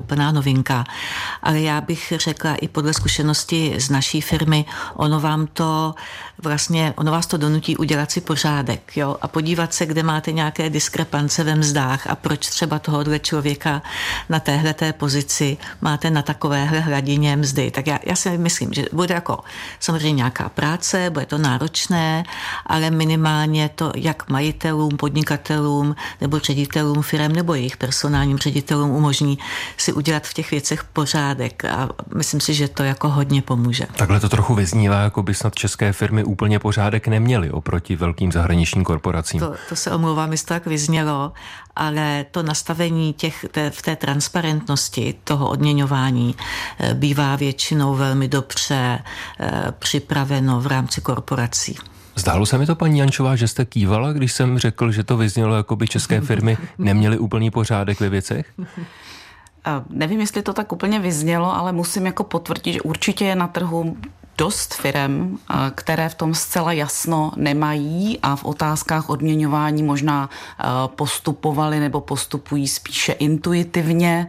úplná novinka. Ale já bych řekla i podle zkušenosti z naší firmy, ono vás to donutí udělat si pořádek, jo, a podívat se, kde máte nějaké diskrepance ve mzdách a proč třeba tohohle člověka na téhleté pozici máte na takovéhle hladině mzdy. Tak já si myslím, že bude jako samozřejmě nějaká práce, bude to náročné, ale minimálně to jak majitelům, podnikatelům nebo ředitelům firem nebo jejich personálním ředitelům umožní si udělat v těch věcech pořádek a myslím si, že to jako hodně pomůže. Takhle to trochu vyznívá, jako by snad české firmy úplně pořádek neměly oproti velkým zahraničním korporacím. To se omlouvám, jestli to tak vyznělo, ale to nastavení v té transparentnosti toho odměňování bývá většinou velmi dobře připraveno v rámci korporací. Zdálo se mi to, paní Jančová, že jste kývala, když jsem řekl, že to vyznělo, jako by české firmy neměly úplný pořádek ve věcech? Nevím, jestli to tak úplně vyznělo, ale musím jako potvrdit, že určitě je na trhu dost firem, které v tom zcela jasno nemají a v otázkách odměňování možná postupovali nebo postupují spíše intuitivně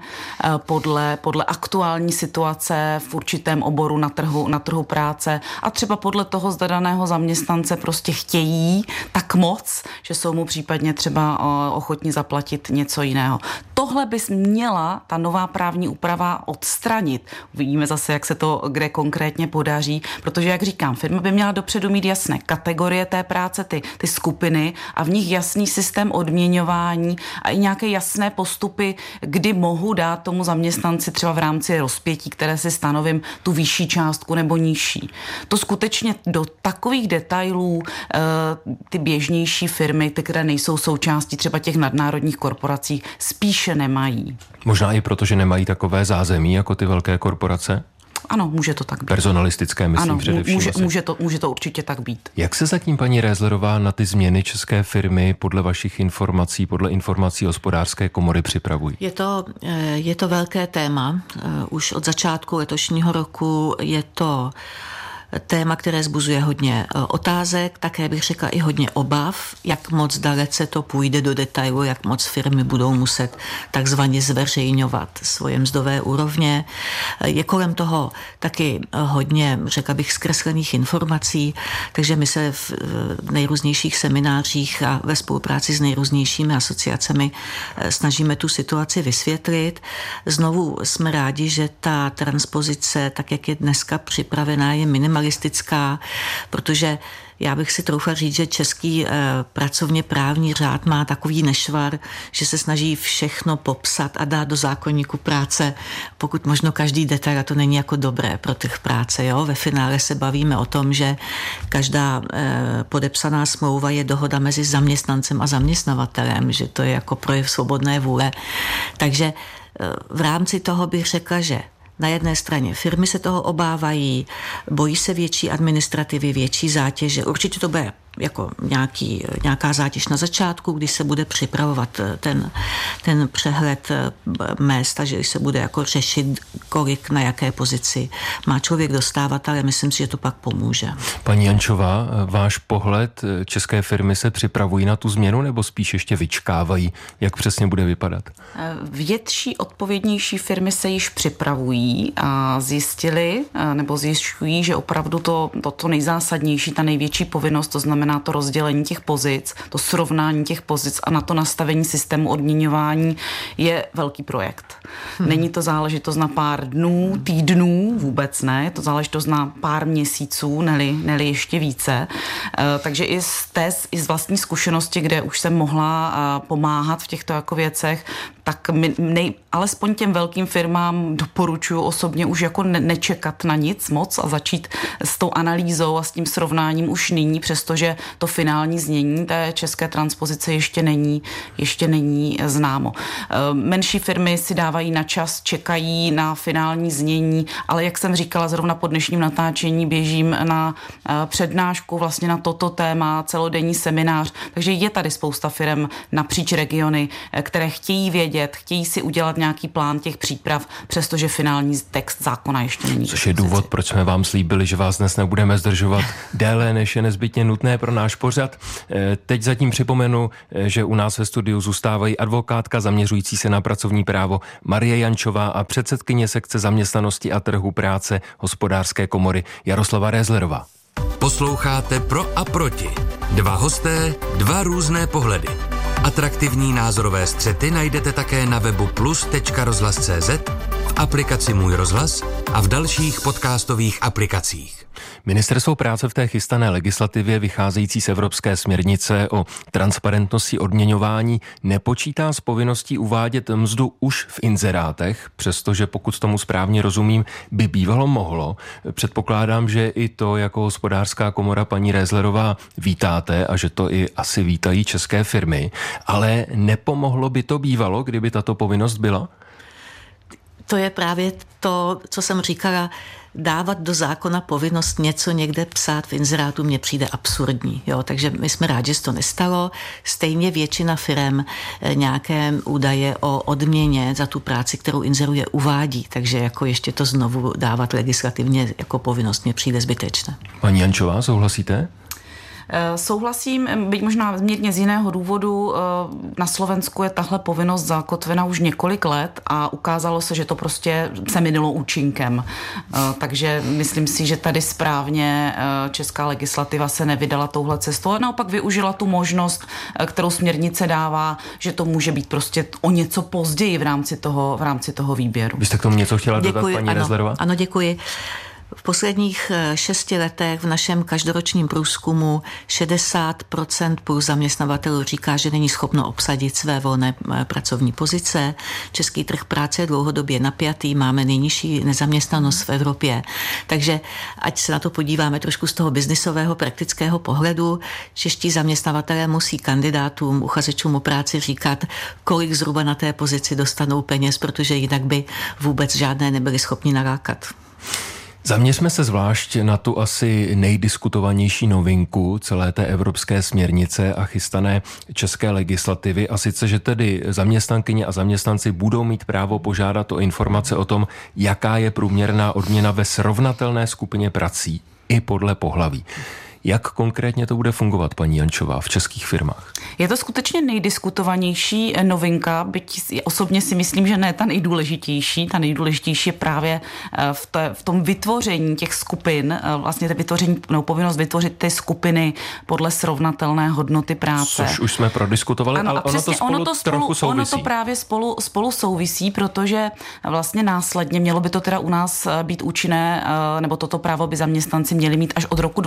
podle aktuální situace v určitém oboru na trhu práce a třeba podle toho, zda daného zaměstnance prostě chtějí tak moc, že jsou mu případně třeba ochotni zaplatit něco jiného. Tohle bys měla ta nová právní úprava odstranit. Uvidíme zase, jak se to kde konkrétně podaří, protože, jak říkám, firma by měla dopředu mít jasné kategorie té práce, ty skupiny a v nich jasný systém odměňování a i nějaké jasné postupy, kdy mohu dát tomu zaměstnanci třeba v rámci rozpětí, které si stanovím, tu vyšší částku nebo nižší. To skutečně do takových detailů ty běžnější firmy, ty, které nejsou součástí třeba těch nadnárodních korporací, spíše nemají. Možná i proto, že nemají takové zázemí jako ty velké korporace? Ano, může to tak být. Personalistické, myslím, především. Může to určitě tak být. Jak se zatím, paní Rézlerová, na ty změny české firmy podle vašich informací, podle informací Hospodářské komory připravují? Je to velké téma. Už od začátku letošního roku je to téma, které zbuzuje hodně otázek, také bych řekla i hodně obav, jak moc dalece to půjde do detailu, jak moc firmy budou muset takzvaně zveřejňovat svoje mzdové úrovně. Je kolem toho taky hodně, řekla bych, zkreslených informací, takže my se v nejrůznějších seminářích a ve spolupráci s nejrůznějšími asociacemi snažíme tu situaci vysvětlit. Znovu jsme rádi, že ta transpozice, tak jak je dneska připravená, je minimalistická, protože já bych si troufla říct, že český pracovně právní řád má takový nešvar, že se snaží všechno popsat a dát do zákoníku práce, pokud možno každý detail, a to není jako dobré pro trh práce. Jo? Ve finále se bavíme o tom, že každá podepsaná smlouva je dohoda mezi zaměstnancem a zaměstnavatelem, že to je jako projev svobodné vůle. Takže v rámci toho bych řekla, že na jedné straně firmy se toho obávají, bojí se větší administrativy, větší zátěže. Určitě to bude jako nějaká zátěž na začátku, když se bude připravovat ten přehled mezd, že se bude jako řešit, kolik na jaké pozici má člověk dostávat, ale myslím si, že to pak pomůže. Paní Jančová, váš pohled, české firmy se připravují na tu změnu nebo spíš ještě vyčkávají, jak přesně bude vypadat? Větší, odpovědnější firmy se již připravují a zjistili nebo zjišťují, že opravdu to nejzásadnější, ta největší povinnost, to znamená to rozdělení těch pozic, to srovnání těch pozic a na to nastavení systému odměňování je velký projekt. Není to záležitost na pár dnů, týdnů, vůbec ne, je to záležitost na pár měsíců, neli ještě více. Takže i z vlastní zkušenosti, kde už jsem mohla pomáhat v těchto jako věcech, tak alespoň těm velkým firmám doporučuji osobně už jako nečekat na nic moc a začít s tou analýzou a s tím srovnáním už nyní, přestože to finální znění té české transpozice ještě není známo. Menší firmy si dávají na čas, čekají na finální znění, ale jak jsem říkala, zrovna po dnešním natáčení běžím na přednášku vlastně na toto téma, celodenní seminář, takže je tady spousta firm napříč regiony, které chtějí vědět, chtějí si udělat nějaký plán těch příprav, přestože finální text zákona ještě není. Což je důvod, proč jsme vám slíbili, že vás dnes nebudeme zdržovat déle, než je nezbytně nutné. pro náš pořad. Teď zatím připomenu, že u nás ve studiu zůstávají advokátka zaměřující se na pracovní právo Marie Jančová a předsedkyně sekce zaměstnanosti a trhu práce Hospodářské komory Jaroslava Rézlerová. Posloucháte Pro a proti. Dva hosté, dva různé pohledy. Atraktivní názorové střety najdete také na webu plus.rozhlas.cz, v aplikaci Můj rozhlas a v dalších podcastových aplikacích. Ministerstvo práce v té chystané legislativě vycházející z evropské směrnice o transparentnosti odměňování nepočítá s povinností uvádět mzdu už v inzerátech, přestože pokud tomu správně rozumím, by bývalo mohlo. Předpokládám, že i to jako Hospodářská komora paní Rézlerová vítáte a že to i asi vítají české firmy, ale nepomohlo by to bývalo, kdyby tato povinnost byla? To je právě to, co jsem říkala, dávat do zákona povinnost něco někde psát v inzerátu mně přijde absurdní. Jo? Takže my jsme rádi, že se to nestalo. Stejně většina firem nějaké údaje o odměně za tu práci, kterou inzeruje, uvádí. Takže jako ještě to znovu dávat legislativně jako povinnost mně přijde zbytečné. Paní Jančová, souhlasíte? Souhlasím, byť možná mírně z jiného důvodu. Na Slovensku je tahle povinnost zakotvena už několik let a ukázalo se, že to prostě se minulo účinkem. Takže myslím si, že tady správně česká legislativa se nevydala touhle cestou, ale naopak využila tu možnost, kterou směrnice dává, že to může být prostě o něco později v rámci toho výběru. Byste k tomu něco chtěla dodat, paní Rézlerová? Ano, děkuji. V posledních 6 letech v našem každoročním průzkumu 60% plus zaměstnavatelů říká, že není schopno obsadit své volné pracovní pozice. Český trh práce je dlouhodobě napjatý, máme nejnižší nezaměstnanost v Evropě. Takže ať se na to podíváme trošku z toho biznisového, praktického pohledu, čeští zaměstnavatelé musí kandidátům, uchazečům o práci říkat, kolik zhruba na té pozici dostanou peněz, protože jinak by vůbec žádné nebyli schopni nalákat. Zaměřme se zvlášť na tu asi nejdiskutovanější novinku celé té evropské směrnice a chystané české legislativy, a sice, že tedy zaměstnankyně a zaměstnanci budou mít právo požádat o informace o tom, jaká je průměrná odměna ve srovnatelné skupině prací i podle pohlaví. Jak konkrétně to bude fungovat, paní Jančová, v českých firmách? Je to skutečně nejdiskutovanější novinka, byť osobně si myslím, že ne ta nejdůležitější. Ta nejdůležitější je právě v tom vytvoření těch skupin, vlastně povinnost vytvořit ty skupiny podle srovnatelné hodnoty práce. Což už jsme prodiskutovali, ano, ale ono to trochu souvisí. Ono to právě spolu souvisí, protože vlastně následně mělo by to teda u nás být účinné, nebo toto právo by zaměstnanci měli mít až od roku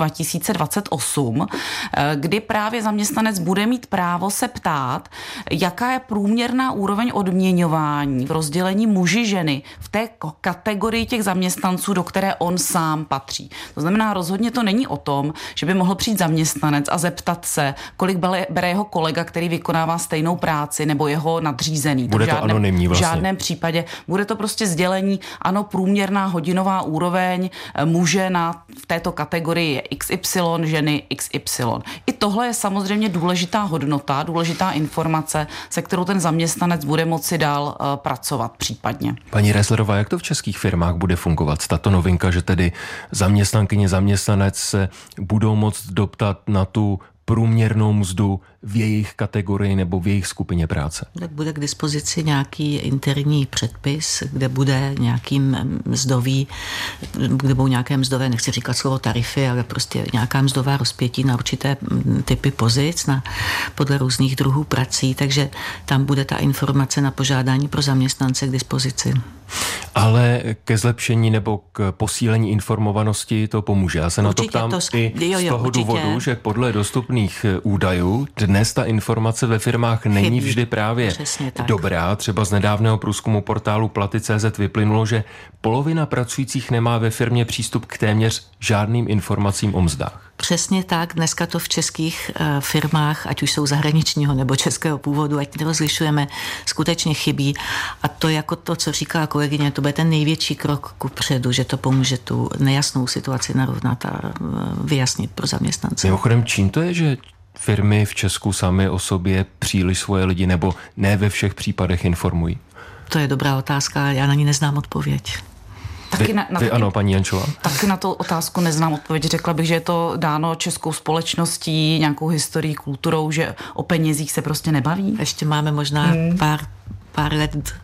2028, kdy právě zaměstnanec bude mít právo se ptát, jaká je průměrná úroveň odměňování v rozdělení muži ženy v té kategorii těch zaměstnanců, do které on sám patří. To znamená, rozhodně to není o tom, že by mohl přijít zaměstnanec a zeptat se, kolik bere jeho kolega, který vykonává stejnou práci, nebo jeho nadřízený. Bude to anonymní vlastně. V žádném případě. Bude to prostě sdělení, ano, průměrná hodinová úroveň muže v této kategorii je XY, ženy XY. I tohle je samozřejmě důležitá hodnota, důležitá informace, se kterou ten zaměstnanec bude moci dál pracovat případně. Paní Rézlerová, jak to v českých firmách bude fungovat? Tato novinka, že tedy zaměstnankyně, zaměstnanec se budou moct doptat na tu průměrnou mzdu v jejich kategorii nebo v jejich skupině práce? Tak bude k dispozici nějaký interní předpis, kde bude kde budou nějaké mzdové, nechci říkat slovo tarify, ale prostě nějaká mzdová rozpětí na určité typy pozic, podle různých druhů prací, takže tam bude ta informace na požádání pro zaměstnance k dispozici. Ale ke zlepšení nebo k posílení informovanosti to pomůže. Já se na to ptám i z toho důvodu, že podle dostupných údajů dnes ta informace ve firmách není vždy právě dobrá. Třeba z nedávného průzkumu portálu Platy.cz vyplynulo, že polovina pracujících nemá ve firmě přístup k téměř žádným informacím o mzdách. Přesně tak, dneska to v českých firmách, ať už jsou zahraničního nebo českého původu, ať nerozlišujeme, skutečně chybí. A to jako to, co říkala kolegyně, to bude ten největší krok kupředu, že to pomůže tu nejasnou situaci narovnat a vyjasnit pro zaměstnance. Mimochodem, čím to je, že firmy v Česku sami o sobě příliš svoje lidi nebo ne ve všech případech informují? To je dobrá otázka, já na ní neznám odpověď. Ano, paní Jančová. Taky na tu otázku neznám odpověď. Řekla bych, že je to dáno českou společností, nějakou historií, kulturou, že o penězích se prostě nebaví. Ještě máme možná pár let,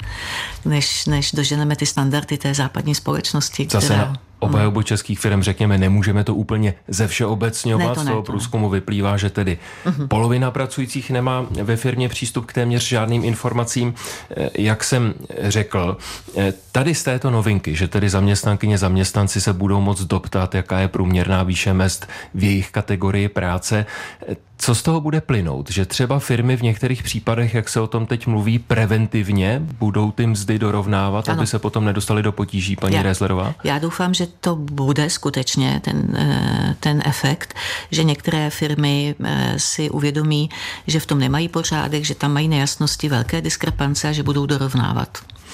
než doženeme ty standardy té západní společnosti. Zase na obhajobu českých firm, řekněme, nemůžeme to úplně ze všeobecňovat. Z toho průzkumu vyplývá, že tedy polovina pracujících nemá ve firmě přístup k téměř žádným informacím. Jak jsem řekl, tady z této novinky, že tedy zaměstnankyně, zaměstnanci se budou moct doptat, jaká je průměrná výše mezd v jejich kategorii práce. Co z toho bude plynout? Že třeba firmy v některých případech, jak se o tom teď mluví, preventivně budou ty mzdy dorovnávat, aby se potom nedostali do potíží, paní Rézlerová? Já doufám, že to bude skutečně ten efekt, že některé firmy si uvědomí, že v tom nemají pořádek, že tam mají nejasnosti, velké diskrepance a že budou dorovnávat.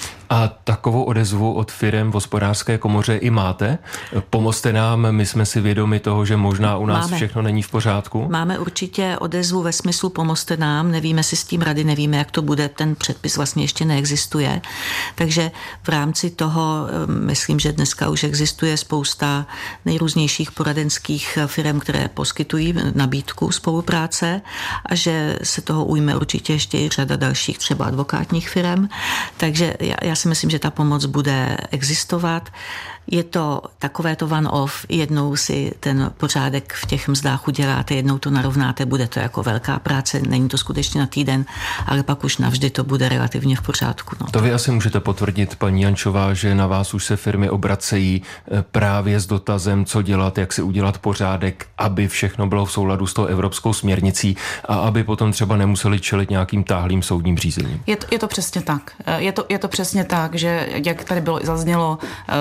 A takovou odezvu od firem v Hospodářské komoře i máte? Pomozte nám, my jsme si vědomi toho, že možná u nás všechno není v pořádku. Máme určitě odezvu ve smyslu pomozte nám, nevíme si s tím rady, nevíme, jak to bude, ten předpis vlastně ještě neexistuje. Takže v rámci toho, myslím, že dneska už existuje spousta nejrůznějších poradenských firm, které poskytují nabídku spolupráce a že se toho ujme určitě ještě i řada dalších třeba advokátních firm. Takže já si myslím, že ta pomoc bude existovat. Je to takovéto one-off, jednou si ten pořádek v těch mzdách uděláte, jednou to narovnáte, bude to jako velká práce, není to skutečně na týden, ale pak už navždy to bude relativně v pořádku. No. To vy asi můžete potvrdit, paní Jančová, že na vás už se firmy obracejí právě s dotazem, co dělat, jak si udělat pořádek, aby všechno bylo v souladu s tou evropskou směrnicí a aby potom třeba nemuseli čelit nějakým táhlým soudním řízením. Je to přesně tak. Je to přesně tak, že jak tady zaznělo,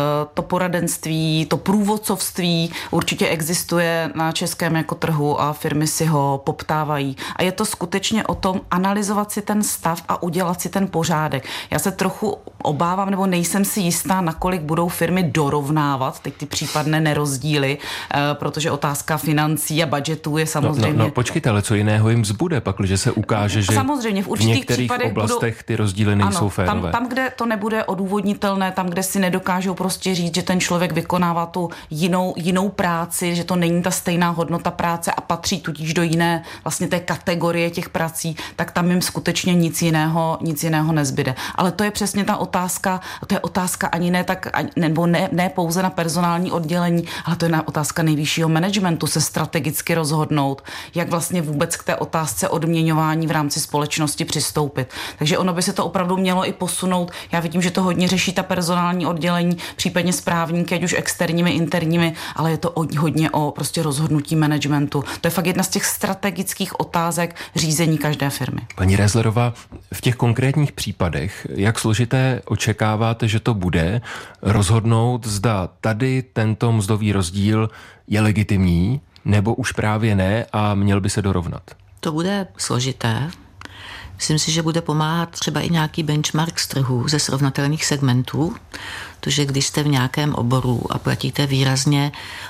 to poradenství, to průvodcovství určitě existuje na českém jako trhu a firmy si ho poptávají. A je to skutečně o tom analyzovat si ten stav a udělat si ten pořádek. Já se trochu obávám, nebo nejsem si jistá, nakolik budou firmy dorovnávat teď ty případné nerozdíly, protože otázka financí a budžetů je samozřejmě... No, počkejte, ale co jiného jim zbude, pakliže se ukáže, že samozřejmě, v některých oblastech ty rozdíly nejsou férové. Tam, kde to nebude odůvodnitelné, tam, kde si nedokážou prostě říct, že ten člověk vykonává tu jinou práci, že to není ta stejná hodnota práce a patří tudíž do jiné vlastně té kategorie těch prací, tak tam jim skutečně nic jiného nezbyde. Ale to je přesně ta otázka, to je otázka ani ne tak, nebo ne pouze na personální oddělení, ale to je otázka nejvyššího managementu se strategicky rozhodnout, jak vlastně vůbec k té otázce odměňování v rámci společnosti přistoupit. Takže ono by se to opravdu mělo i posunout. Já vidím, že to hodně řeší ta personální oddělení, případně správníky, ať už externími, interními, ale je to hodně o prostě rozhodnutí managementu. To je fakt jedna z těch strategických otázek řízení každé firmy. Paní Rézlerová, v těch konkrétních případech, jak složité očekáváte, že to bude rozhodnout, zda tady tento mzdový rozdíl je legitimní, nebo už právě ne a měl by se dorovnat? To bude složité. Myslím si, že bude pomáhat třeba i nějaký benchmark z trhu ze srovnatelných segmentů, protože když jste v nějakém oboru a platíte výrazně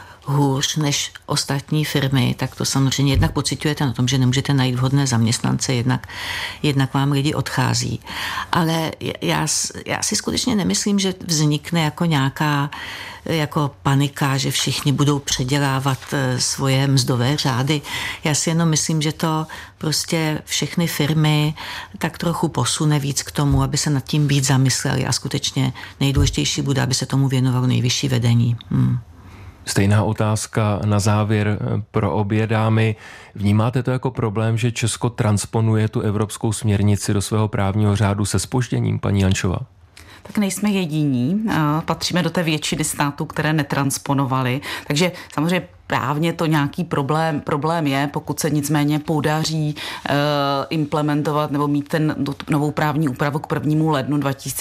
hůř než ostatní firmy, tak to samozřejmě jednak pociťujete na tom, že nemůžete najít vhodné zaměstnance, jednak vám lidi odchází. Ale já si skutečně nemyslím, že vznikne jako nějaká jako panika, že všichni budou předělávat svoje mzdové řády. Já si jenom myslím, že to prostě všechny firmy tak trochu posune víc k tomu, aby se nad tím víc zamysleli a skutečně nejdůležitější bude, aby se tomu věnovalo nejvyšší vedení. Stejná otázka na závěr pro obě dámy. Vnímáte to jako problém, že Česko transponuje tu evropskou směrnici do svého právního řádu se zpožděním, paní Jančová? Tak nejsme jediní, patříme do té většiny států, které netransponovaly, takže samozřejmě právně to nějaký problém je, pokud se nicméně podaří implementovat nebo mít ten novou právní úpravu k 1. lednu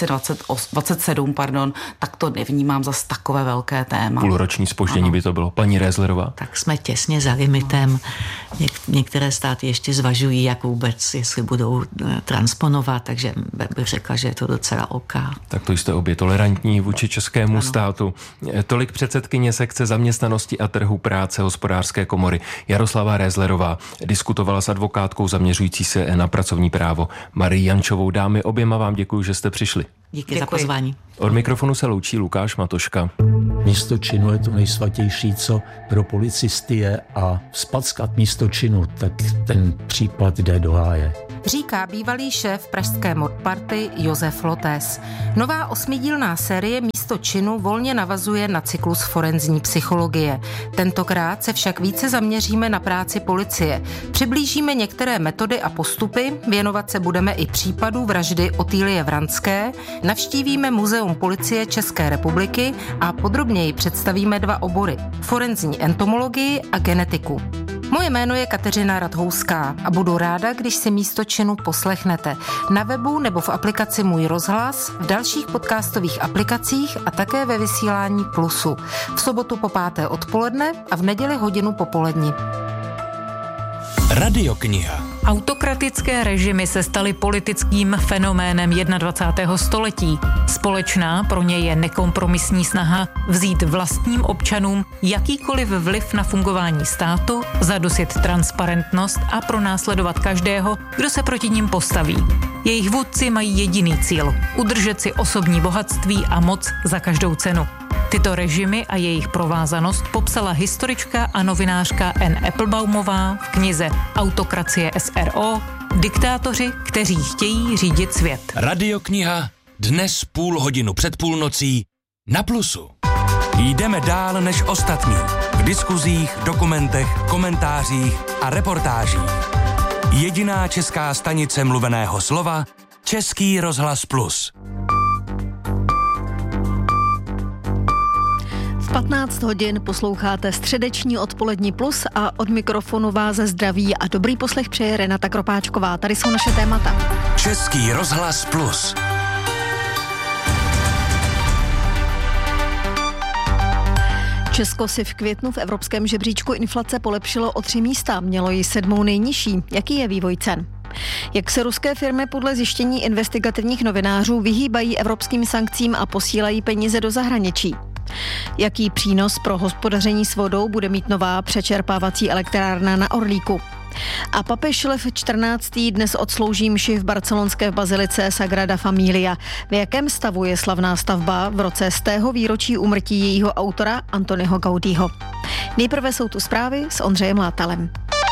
2027, tak to nevnímám zas takové velké téma. Půlroční zpoždění by to bylo. Paní Rézlerová? Tak jsme těsně za limitem. Některé státy ještě zvažují, jak vůbec, jestli budou transponovat, takže bych řekla, že je to docela OK. Tak to jste obě tolerantní vůči českému státu. Tolik předsedkyně sekce zaměstnanosti a trhu práce práce Hospodářské komory Jaroslava Rézlerová diskutovala s advokátkou zaměřující se na pracovní právo Marii Jančovou. Dámy, oběma vám děkuji, že jste přišli. Díky za pozvání. Od mikrofonu se loučí Lukáš Matoška. Místo činu je to nejsvatější, co pro policisty je, a spackat místo činu, tak ten případ jde do háje. Říká bývalý šéf pražské mordparty Josef Lotés. Nová 8dílná série Místo činu volně navazuje na cyklus forenzní psychologie. Tentokrát se však více zaměříme na práci policie. Přiblížíme některé metody a postupy, věnovat se budeme i případu vraždy Otýlie Vranské, navštívíme Muzeum policie České republiky a podrobněji představíme 2 obory: forenzní entomologii a genetiku. Moje jméno je Kateřina Radhouská a budu ráda, když si Místo činu poslechnete na webu nebo v aplikaci Můj rozhlas, v dalších podcastových aplikacích a také ve vysílání Plusu. V sobotu po 5. odpoledne a v neděli hodinu popolední. Radiokniha. Autokratické režimy se staly politickým fenoménem 21. století. Společná pro ně je nekompromisní snaha vzít vlastním občanům jakýkoliv vliv na fungování státu, zadusit transparentnost a pronásledovat každého, kdo se proti nim postaví. Jejich vůdci mají jediný cíl – udržet si osobní bohatství a moc za každou cenu. Tyto režimy a jejich provázanost popsala historička a novinářka Anne Appelbaumová v knize Autokracie SRO – Diktátoři, kteří chtějí řídit svět. Radiokniha dnes 0,5 hodiny před půlnocí na Plusu. Jdeme dál než ostatní v diskuzích, dokumentech, komentářích a reportážích. Jediná česká stanice mluveného slova – Český rozhlas Plus. 15 hodin posloucháte středeční odpolední Plus a od mikrofonu vás zdraví a dobrý poslech přeje Renata Kropáčková. Tady jsou naše témata. Český rozhlas Plus. Česko si v květnu v evropském žebříčku inflace polepšilo o 3 místa, mělo ji 7. nejnižší. Jaký je vývoj cen? Jak se ruské firmy podle zjištění investigativních novinářů vyhýbají evropským sankcím a posílají peníze do zahraničí? Jaký přínos pro hospodaření s vodou bude mít nová přečerpávací elektrárna na Orlíku? A papež Lev 14. dnes odslouží mši v barcelonské bazilice Sagrada Familia. V jakém stavu je slavná stavba v roce 100. výročí úmrtí jejího autora Antoniho Gaudiho? Nejprve jsou tu zprávy s Ondřejem Látalem.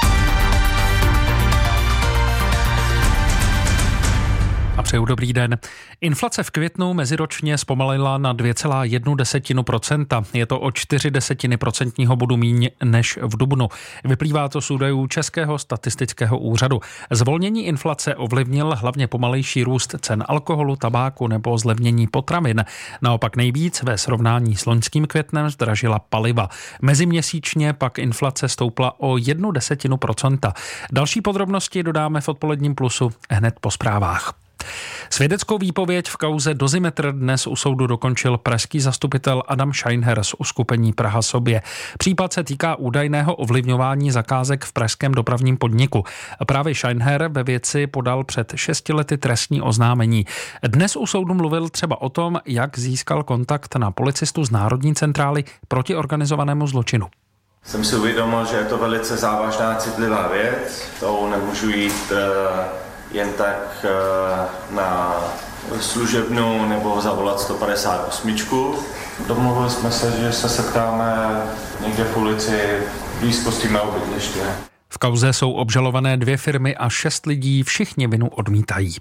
A přeju dobrý den. Inflace v květnu meziročně zpomalila na 2,1%. Je to o 0,4 procentního bodu míň než v dubnu. Vyplývá to z údajů Českého statistického úřadu. Zvolnění inflace ovlivnil hlavně pomalejší růst cen alkoholu, tabáku nebo zlevnění potravin. Naopak nejvíc ve srovnání s loňským květnem zdražila paliva. Meziměsíčně pak inflace stoupla o 0,1%. Další podrobnosti dodáme v odpoledním Plusu hned po zprávách. Svědeckou výpověď v kauze Dozimetr dnes u soudu dokončil pražský zastupitel Adam Scheinher z uskupení Praha sobě. Případ se týká údajného ovlivňování zakázek v pražském dopravním podniku. Právě Scheinher ve věci podal před 6 lety trestní oznámení. Dnes u soudu mluvil třeba o tom, jak získal kontakt na policistu z Národní centrály proti organizovanému zločinu. Jsem si uvědomil, že je to velice závažná, citlivá věc. To nemůžu jít jen tak na služebnu nebo zavolat 158. Domluvili jsme se, že se setkáme někde v ulici v blízkosti mého bydliště. V kauze jsou obžalované 2 firmy a 6 lidí, všichni vinu odmítají.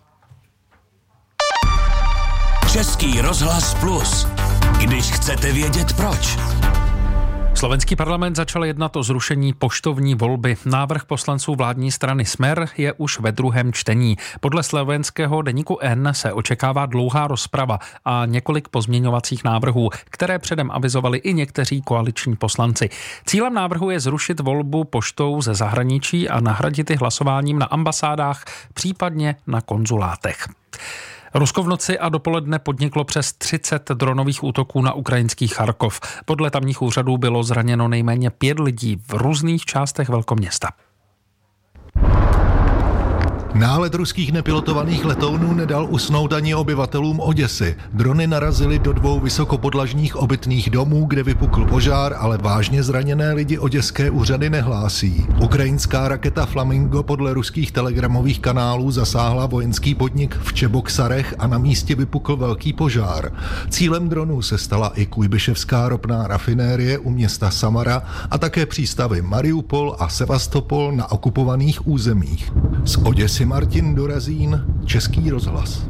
Český rozhlas Plus. Když chcete vědět proč. Slovenský parlament začal jednat o zrušení poštovní volby. Návrh poslanců vládní strany Smer je už ve 2. čtení. Podle slovenského deníku N se očekává dlouhá rozprava a několik pozměňovacích návrhů, které předem avizovali i někteří koaliční poslanci. Cílem návrhu je zrušit volbu poštou ze zahraničí a nahradit ji hlasováním na ambasádách, případně na konzulátech. Rusko v noci a dopoledne podniklo přes 30 dronových útoků na ukrajinský Charkov. Podle tamních úřadů bylo zraněno nejméně 5 lidí v různých částech velkoměsta. Nálet ruských nepilotovaných letounů nedal usnout ani obyvatelům Oděsy. Drony narazily do 2 vysokopodlažních obytných domů, kde vypukl požár, ale vážně zraněné lidi oděské úřady nehlásí. Ukrajinská raketa Flamingo podle ruských telegramových kanálů zasáhla vojenský podnik v Čeboksarech a na místě vypukl velký požár. Cílem dronů se stala i Kujbyševská ropná rafinérie u města Samara a také přístavy Mariupol a Sevastopol na okupovaných územích. Z Oděsy Martin Dorazín, Český rozhlas.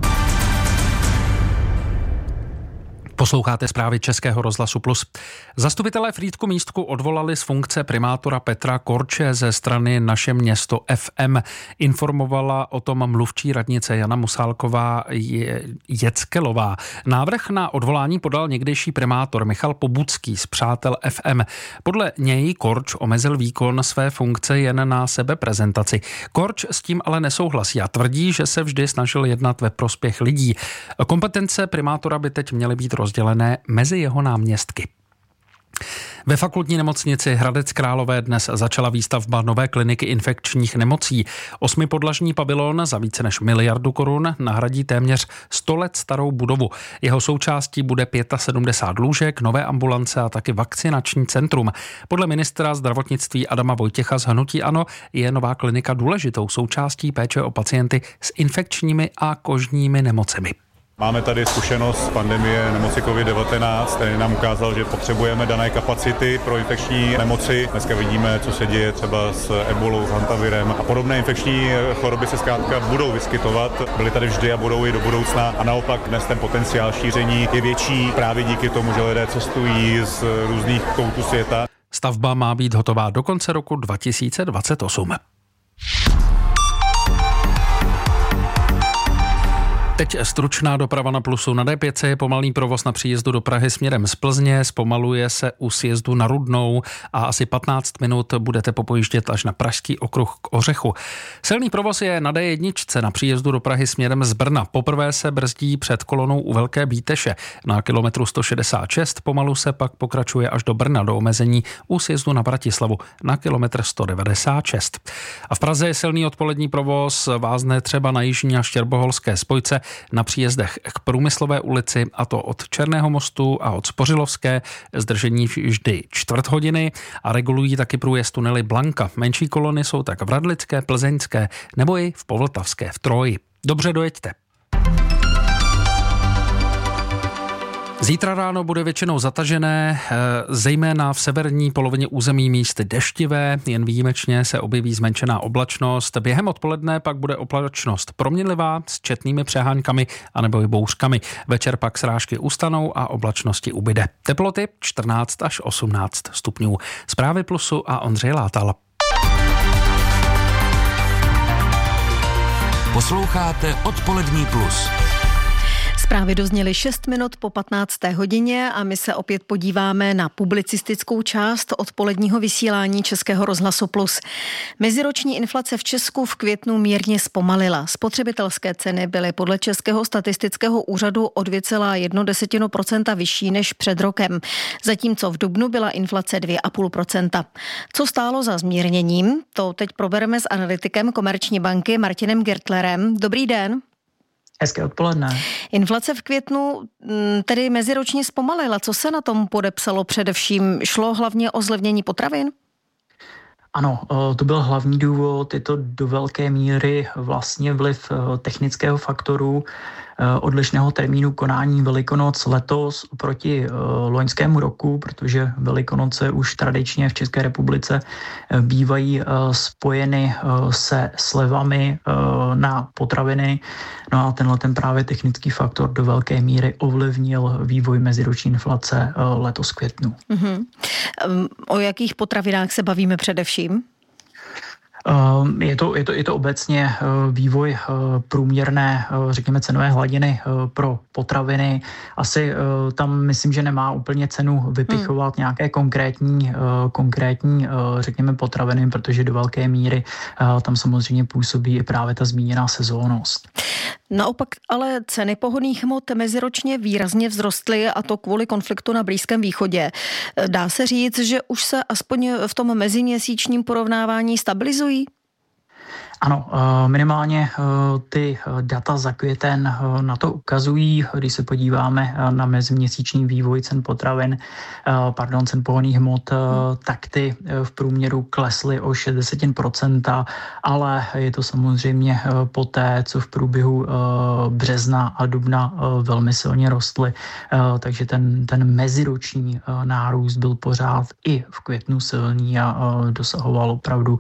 Posloucháte zprávy Českého rozhlasu Plus. Zastupitelé Frýdku Místku odvolali z funkce primátora Petra Korče ze strany Naše město FM. Informovala o tom mluvčí radnice Jana Musálková Jeckelová. Návrh na odvolání podal někdejší primátor Michal Pobucký z Přátel FM. Podle něj Korč omezil výkon své funkce jen na sebeprezentaci. Korč s tím ale nesouhlasí a tvrdí, že se vždy snažil jednat ve prospěch lidí. Kompetence primátora by teď měly být rozdělené mezi jeho náměstky. Ve fakultní nemocnici Hradec Králové dnes začala výstavba nové kliniky infekčních nemocí. 8podlažní pavilon za více než 1 miliardu korun nahradí téměř 100 let starou budovu. Jeho součástí bude 75 lůžek, nové ambulance a taky vakcinační centrum. Podle ministra zdravotnictví Adama Vojtěcha z hnutí ANO je nová klinika důležitou součástí péče o pacienty s infekčními a kožními nemocemi. Máme tady zkušenost z pandemie nemoci COVID-19, který nám ukázal, že potřebujeme dané kapacity pro infekční nemoci. Dneska vidíme, co se děje třeba s ebolou, s hantavirem a podobné infekční choroby se zkrátka budou vyskytovat. Byly tady vždy a budou i do budoucna a naopak dnes ten potenciál šíření je větší právě díky tomu, že lidé cestují z různých koutů světa. Stavba má být hotová do konce roku 2028. Teď stručná doprava na Plusu. Na D5 je pomalý provoz na příjezdu do Prahy směrem z Plzně, zpomaluje se u sjezdu na Rudnou a asi 15 minut budete popojíždět až na Pražský okruh k Ořechu. Silný provoz je na D1 na příjezdu do Prahy směrem z Brna. Poprvé se brzdí před kolonou u Velké Bíteše. Na kilometru 166 pomalu se pak pokračuje až do Brna do omezení u sjezdu na Bratislavu na kilometr 196. A v Praze je silný odpolední provoz, vázne třeba na jižní a štěrboholské spojce na příjezdech k Průmyslové ulici, a to od Černého mostu a od Spořilovské, zdržení vždy 1/4 hodiny a regulují taky průjezd tunely Blanka. Menší kolony jsou tak v Radlické, Plzeňské nebo i v Povltavské v Troji. Dobře dojeďte. Zítra ráno bude většinou zatažené, zejména v severní polovině území místy deštivé, jen výjimečně se objeví zmenšená oblačnost. Během odpoledne pak bude oblačnost proměnlivá s četnými přeháňkami anebo i bouřkami. Večer pak srážky ustanou a oblačnosti ubyde. Teploty 14 až 18 stupňů. Zprávy Plusu a Ondřej Látal. Posloucháte Odpolední Plus. Zprávy dozněly 6 minut po 15. hodině a my se opět podíváme na publicistickou část odpoledního vysílání Českého rozhlasu Plus. Meziroční inflace v Česku v květnu mírně zpomalila. Spotřebitelské ceny byly podle Českého statistického úřadu o 2,1% vyšší než před rokem, zatímco v dubnu byla inflace 2,5%. Co stálo za zmírněním, to teď probereme s analytikem Komerční banky Martinem Gertlerem. Dobrý den. Hezké odpoledne. Inflace v květnu tedy meziročně zpomalila. Co se na tom podepsalo především? Šlo hlavně o zlevnění potravin? Ano, to byl hlavní důvod, je to do velké míry vlastně vliv technického faktoru, odlišného termínu konání Velikonoc letos oproti loňskému roku, protože Velikonoce už tradičně v České republice bývají spojeny se slevami na potraviny. No a tenhle ten právě technický faktor do velké míry ovlivnil vývoj meziroční inflace letos v květnu. O jakých potravinách se bavíme především? Je to obecně vývoj průměrné, řekněme, cenové hladiny pro potraviny. Asi tam myslím, že nemá úplně cenu vypichovat nějaké konkrétní, řekněme, potraviny, protože do velké míry tam samozřejmě působí i právě ta zmíněná sezónnost. Naopak ale ceny pohonných hmot meziročně výrazně vzrostly, a to kvůli konfliktu na Blízkém východě. Dá se říct, že už se aspoň v tom meziměsíčním porovnávání stabilizují? Ano, minimálně ty data za květen na to ukazují. Když se podíváme na meziměsíční vývoj cen potravin, cen pohonných hmot, tak ty v průměru klesly o 60%, ale je to samozřejmě poté, co v průběhu března a dubna velmi silně rostly, takže ten meziroční nárůst byl pořád i v květnu silný a dosahoval opravdu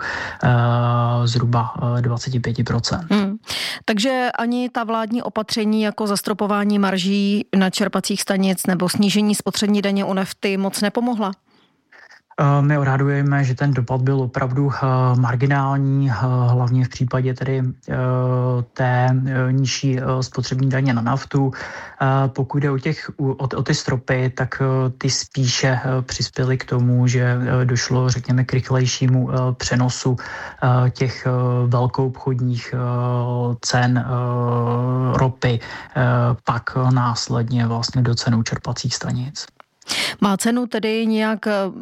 zhruba 25%. Takže ani ta vládní opatření jako zastropování marží na čerpacích stanic nebo snížení spotřební daně u nafty moc nepomohla? My odhadujeme, že ten dopad byl opravdu marginální, hlavně v případě tedy té nižší spotřební daně na naftu. Pokud jde o ty stropy, tak ty spíše přispěly k tomu, že došlo, řekněme, k rychlejšímu přenosu těch velkoobchodních cen ropy, pak následně vlastně do cen čerpacích stanic. Má cenu tedy nějak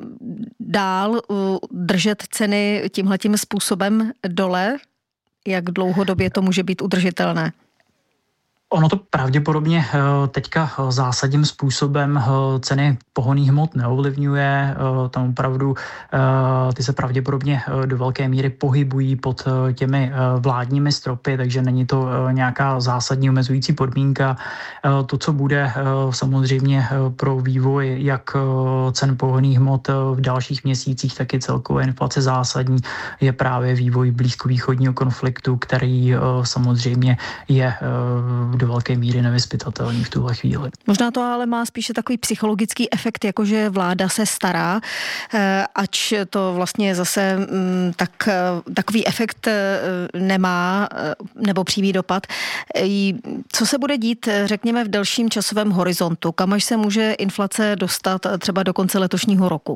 dál držet ceny tímhletím způsobem dole? Jak dlouhodobě to může být udržitelné? Ono to pravděpodobně teďka zásadním způsobem ceny pohonných hmot neovlivňuje. Tam opravdu ty se pravděpodobně do velké míry pohybují pod těmi vládními stropy, takže není to nějaká zásadní omezující podmínka. To, co bude samozřejmě pro vývoj jak cen pohonných hmot v dalších měsících, tak i celkové inflace zásadní, je právě vývoj blízkovýchodního konfliktu, který samozřejmě je do velké míry nevyzpytatelný v tuhle chvíli. Možná to ale má spíše takový psychologický efekt, jakože vláda se stará, ač to vlastně zase takový efekt nemá nebo přímý dopad. Co se bude dít, řekněme, v delším časovém horizontu? Kam až se může inflace dostat třeba do konce letošního roku?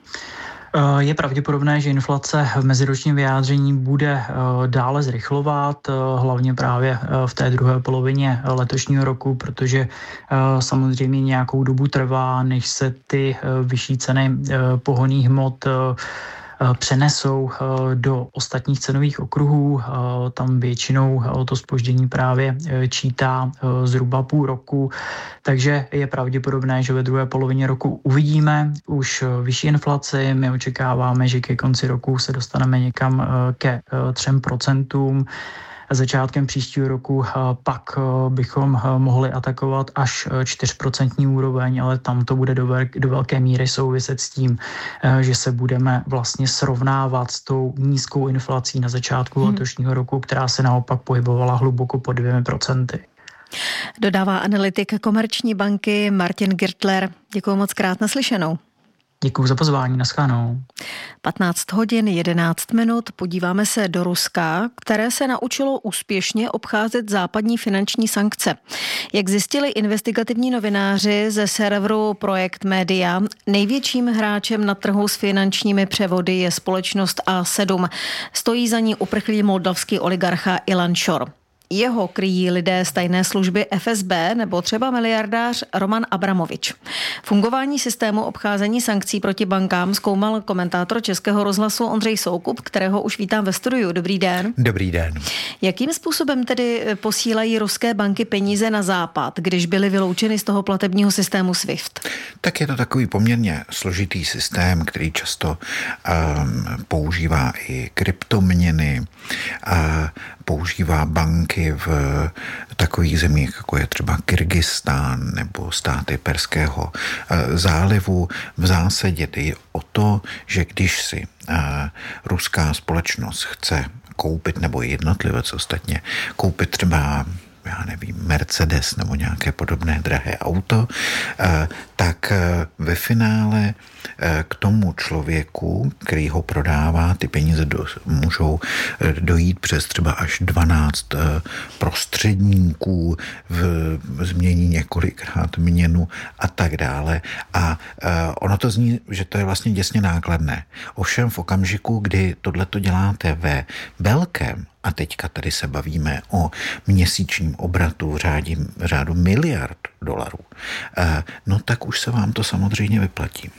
Je pravděpodobné, že inflace v meziročním vyjádření bude dále zrychlovat, hlavně právě v té druhé polovině letošního roku, protože samozřejmě nějakou dobu trvá, než se ty vyšší ceny pohonných hmot přenesou do ostatních cenových okruhů. Tam většinou to zpoždění právě čítá zhruba půl roku, takže je pravděpodobné, že ve druhé polovině roku uvidíme už vyšší inflaci. My očekáváme, že ke konci roku se dostaneme někam ke 3%. Začátkem příštího roku pak bychom mohli atakovat až 4% úroveň, ale tam to bude do velké míry souviset s tím, že se budeme vlastně srovnávat s tou nízkou inflací na začátku letošního roku, která se naopak pohybovala hluboko pod 2%. Dodává analytik Komerční banky Martin Girtler. Děkuji moc krát, naslyšenou. Děkuji za pozvání, naschledanou. 15 hodin 11 minut, podíváme se do Ruska, které se naučilo úspěšně obcházet západní finanční sankce. Jak zjistili investigativní novináři ze serveru Projekt Media, největším hráčem na trhu s finančními převody je společnost A7. Stojí za ní uprchlý moldavský oligarcha Ilan Šor. Jeho kryjí lidé z tajné služby FSB nebo třeba miliardář Roman Abramovič. Fungování systému obcházení sankcí proti bankám zkoumal komentátor Českého rozhlasu Ondřej Soukup, kterého už vítám ve studiu. Dobrý den. Dobrý den. Jakým způsobem tedy posílají ruské banky peníze na západ, když byly vyloučeny z toho platebního systému SWIFT? Tak je to takový poměrně složitý systém, který často používá i kryptoměny, používá banky v takových zemích, jako je třeba Kyrgyzstán nebo státy Perského zálivu. V zásadě jde o to, že když si ruská společnost chce koupit, nebo jednotlivec ostatně, koupit třeba Mercedes nebo nějaké podobné drahé auto, tak ve finále k tomu člověku, který ho prodává, ty peníze můžou dojít přes třeba až 12 prostředníků, změní několikrát měnu a tak dále. A ono to zní, že to je vlastně děsně nákladné. Ovšem v okamžiku, kdy tohleto děláte ve velkém, a teďka tady se bavíme o měsíčním obratu v řádu miliard dolarů, no tak už se vám to samozřejmě vyplatí.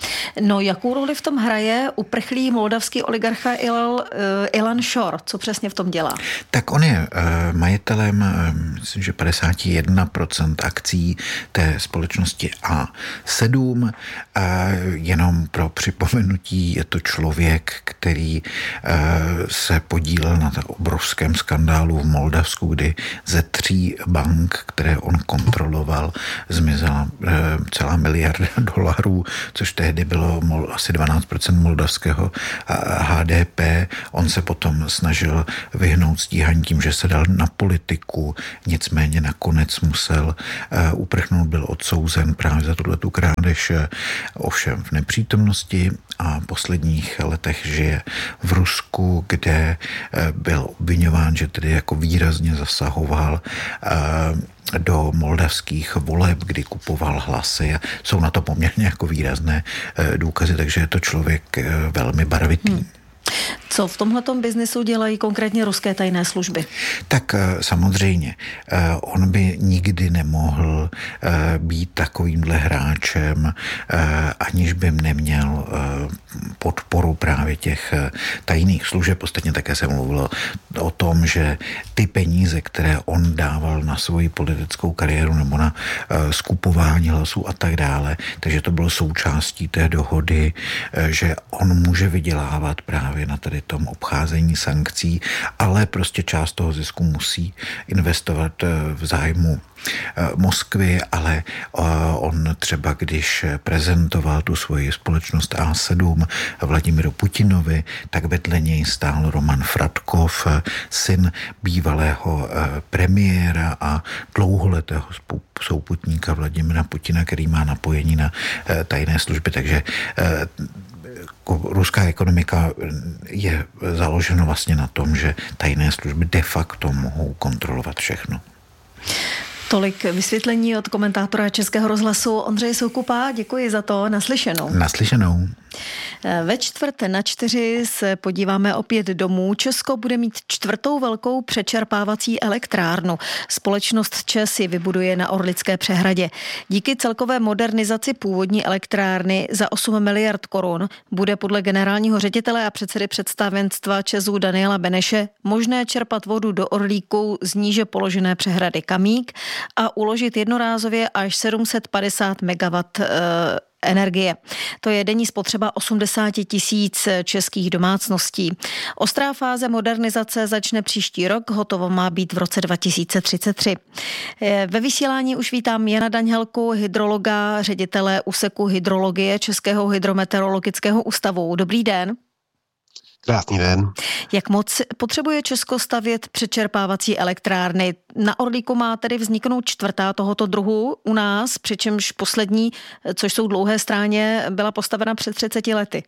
No, jakou roli v tom hraje uprchlý moldavský oligarcha Ilan Šor? Co přesně v tom dělá? Tak on je majitelem, myslím, že 51% akcí té společnosti A7. Jenom pro připomenutí, je to člověk, který se podílel na obrovském skandálu v Moldavsku, kdy ze 3 bank, které on kontroloval, zmizela celá miliarda dolarů, což tehdy bylo asi 12% moldavského HDP. On se potom snažil vyhnout stíhání tím, že se dal na politiku, nicméně nakonec musel uprchnout, byl odsouzen právě za tuhletu krádež, ovšem v nepřítomnosti, a v posledních letech žije v Rusku, kde byl obviňován, že tedy jako výrazně zasahoval do moldavských voleb, kdy kupoval hlasy, a jsou na to poměrně jako výrazné důkazy, takže je to člověk velmi barvitý. Co v tomhletom biznesu dělají konkrétně ruské tajné služby? Tak samozřejmě, on by nikdy nemohl být takovýmhle hráčem, aniž by neměl podporu právě těch tajných služeb. Ostatně také se mluvilo o tom, že ty peníze, které on dával na svoji politickou kariéru nebo na skupování hlasů a tak dále, takže to bylo součástí té dohody, že on může vydělávat právě na tady tom obcházení sankcí, ale prostě část toho zisku musí investovat v zájmu Moskvy, ale on třeba, když prezentoval tu svoji společnost A7 Vladimiru Putinovi, tak vedle něj stál Roman Fratkov, syn bývalého premiéra a dlouholetého souputníka Vladimira Putina, který má napojení na tajné služby, takže ruská ekonomika je založena vlastně na tom, že tajné služby de facto mohou kontrolovat všechno. Tolik vysvětlení od komentátora Českého rozhlasu Ondřeje Soukupa. Děkuji za to. Naslyšenou. Naslyšenou. Ve 3:45 se podíváme opět domů. Česko bude mít 4. velkou přečerpávací elektrárnu. Společnost ČEZ ji vybuduje na Orlické přehradě. Díky celkové modernizaci původní elektrárny za 8 miliard korun bude podle generálního ředitele a předsedy představenstva ČEZu Daniela Beneše možné čerpat vodu do Orlíku z níže položené přehrady Kamík a uložit jednorázově až 750 MW energie. To je denní spotřeba 80 000 českých domácností. Ostrá fáze modernizace začne příští rok, hotovo má být v roce 2033. Ve vysílání už vítám Jana Daňhelku, hydrologa, ředitele úseku hydrologie Českého hydrometeorologického ústavu. Dobrý den. Krásný den. Jak moc potřebuje Česko stavět přečerpávací elektrárny? Na Orlíku má tedy vzniknout 4. tohoto druhu u nás, přičemž poslední, což jsou Dlouhé Stráně, byla postavena před 30 lety.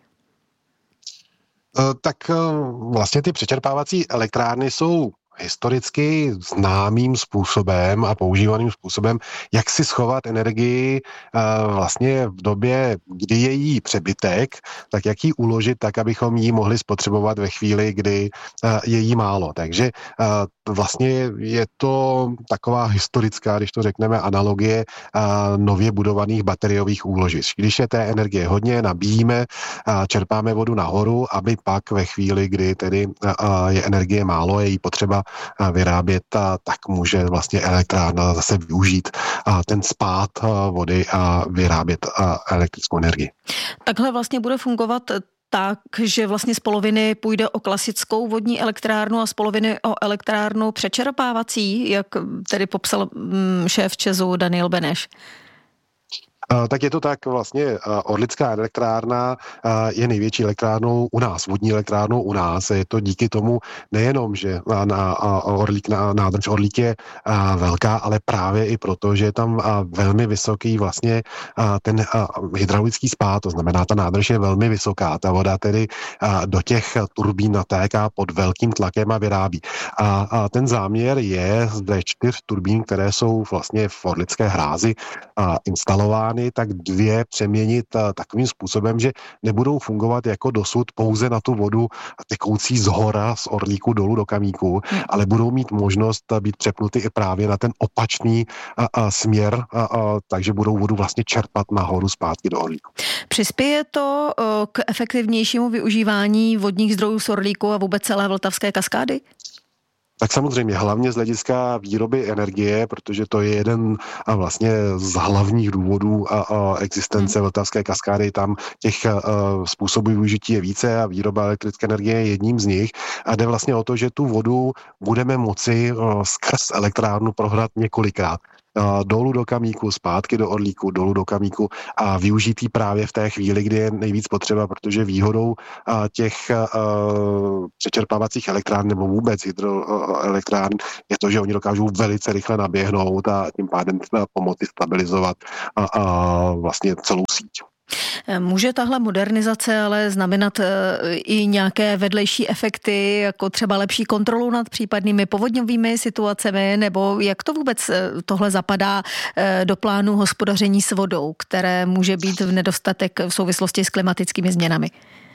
Tak vlastně ty přečerpávací elektrárny jsou historicky známým způsobem a používaným způsobem, jak si schovat energii vlastně v době, kdy je jí přebytek, tak jak ji uložit tak, abychom ji mohli spotřebovat ve chvíli, kdy je jí málo. Takže vlastně je to taková historická, když to řekneme, analogie nově budovaných bateriových úložišť. Když je té energie hodně, nabíjíme, čerpáme vodu nahoru, aby pak ve chvíli, kdy tedy je energie málo, je jí potřeba vyrábět, tak může vlastně elektrárna zase využít ten spád vody a vyrábět elektrickou energii. Takhle vlastně bude fungovat tak, že vlastně z poloviny půjde o klasickou vodní elektrárnu a z poloviny o elektrárnu přečerpávací, jak tedy popsal šéf ČEZu Daniel Beneš. Tak je to tak, vlastně Orlická elektrárna je největší elektrárnou u nás, vodní elektrárnou u nás. Je to díky tomu nejenom, že nádrž Orlík je velká, ale právě i proto, že je tam velmi vysoký vlastně ten hydraulický spád, to znamená, ta nádrž je velmi vysoká. Ta voda tedy do těch turbín natéká pod velkým tlakem a vyrábí. A ten záměr je zde 4 turbín, které jsou vlastně v Orlické hrázi instalovány elektrárny, tak 2 přeměnit takovým způsobem, že nebudou fungovat jako dosud pouze na tu vodu tekoucí z hora, z Orlíku dolů do Kamíku, ale budou mít možnost být přepnuty i právě na ten opačný směr, takže budou vodu vlastně čerpat nahoru zpátky do Orlíku. Přispěje to k efektivnějšímu využívání vodních zdrojů z Orlíku a vůbec celé Vltavské kaskády? Tak samozřejmě hlavně z hlediska výroby energie, protože to je jeden vlastně z hlavních důvodů existence Vltavské kaskády. Tam těch způsobů využití je více a výroba elektrické energie je jedním z nich. A jde vlastně o to, že tu vodu budeme moci skrz elektrárnu prohrát několikrát. Dolů do Kamíku, zpátky do Orlíku, dolů do Kamíku a využít ji právě v té chvíli, kdy je nejvíc potřeba, protože výhodou těch přečerpávacích elektrárn nebo vůbec hydroelektrárn je to, že oni dokážou velice rychle naběhnout a tím pádem pomoci stabilizovat vlastně celou síť. Může tahle modernizace ale znamenat i nějaké vedlejší efekty, jako třeba lepší kontrolu nad případnými povodňovými situacemi, nebo jak to vůbec tohle zapadá do plánu hospodaření s vodou, které může být v nedostatek v souvislosti s klimatickými změnami?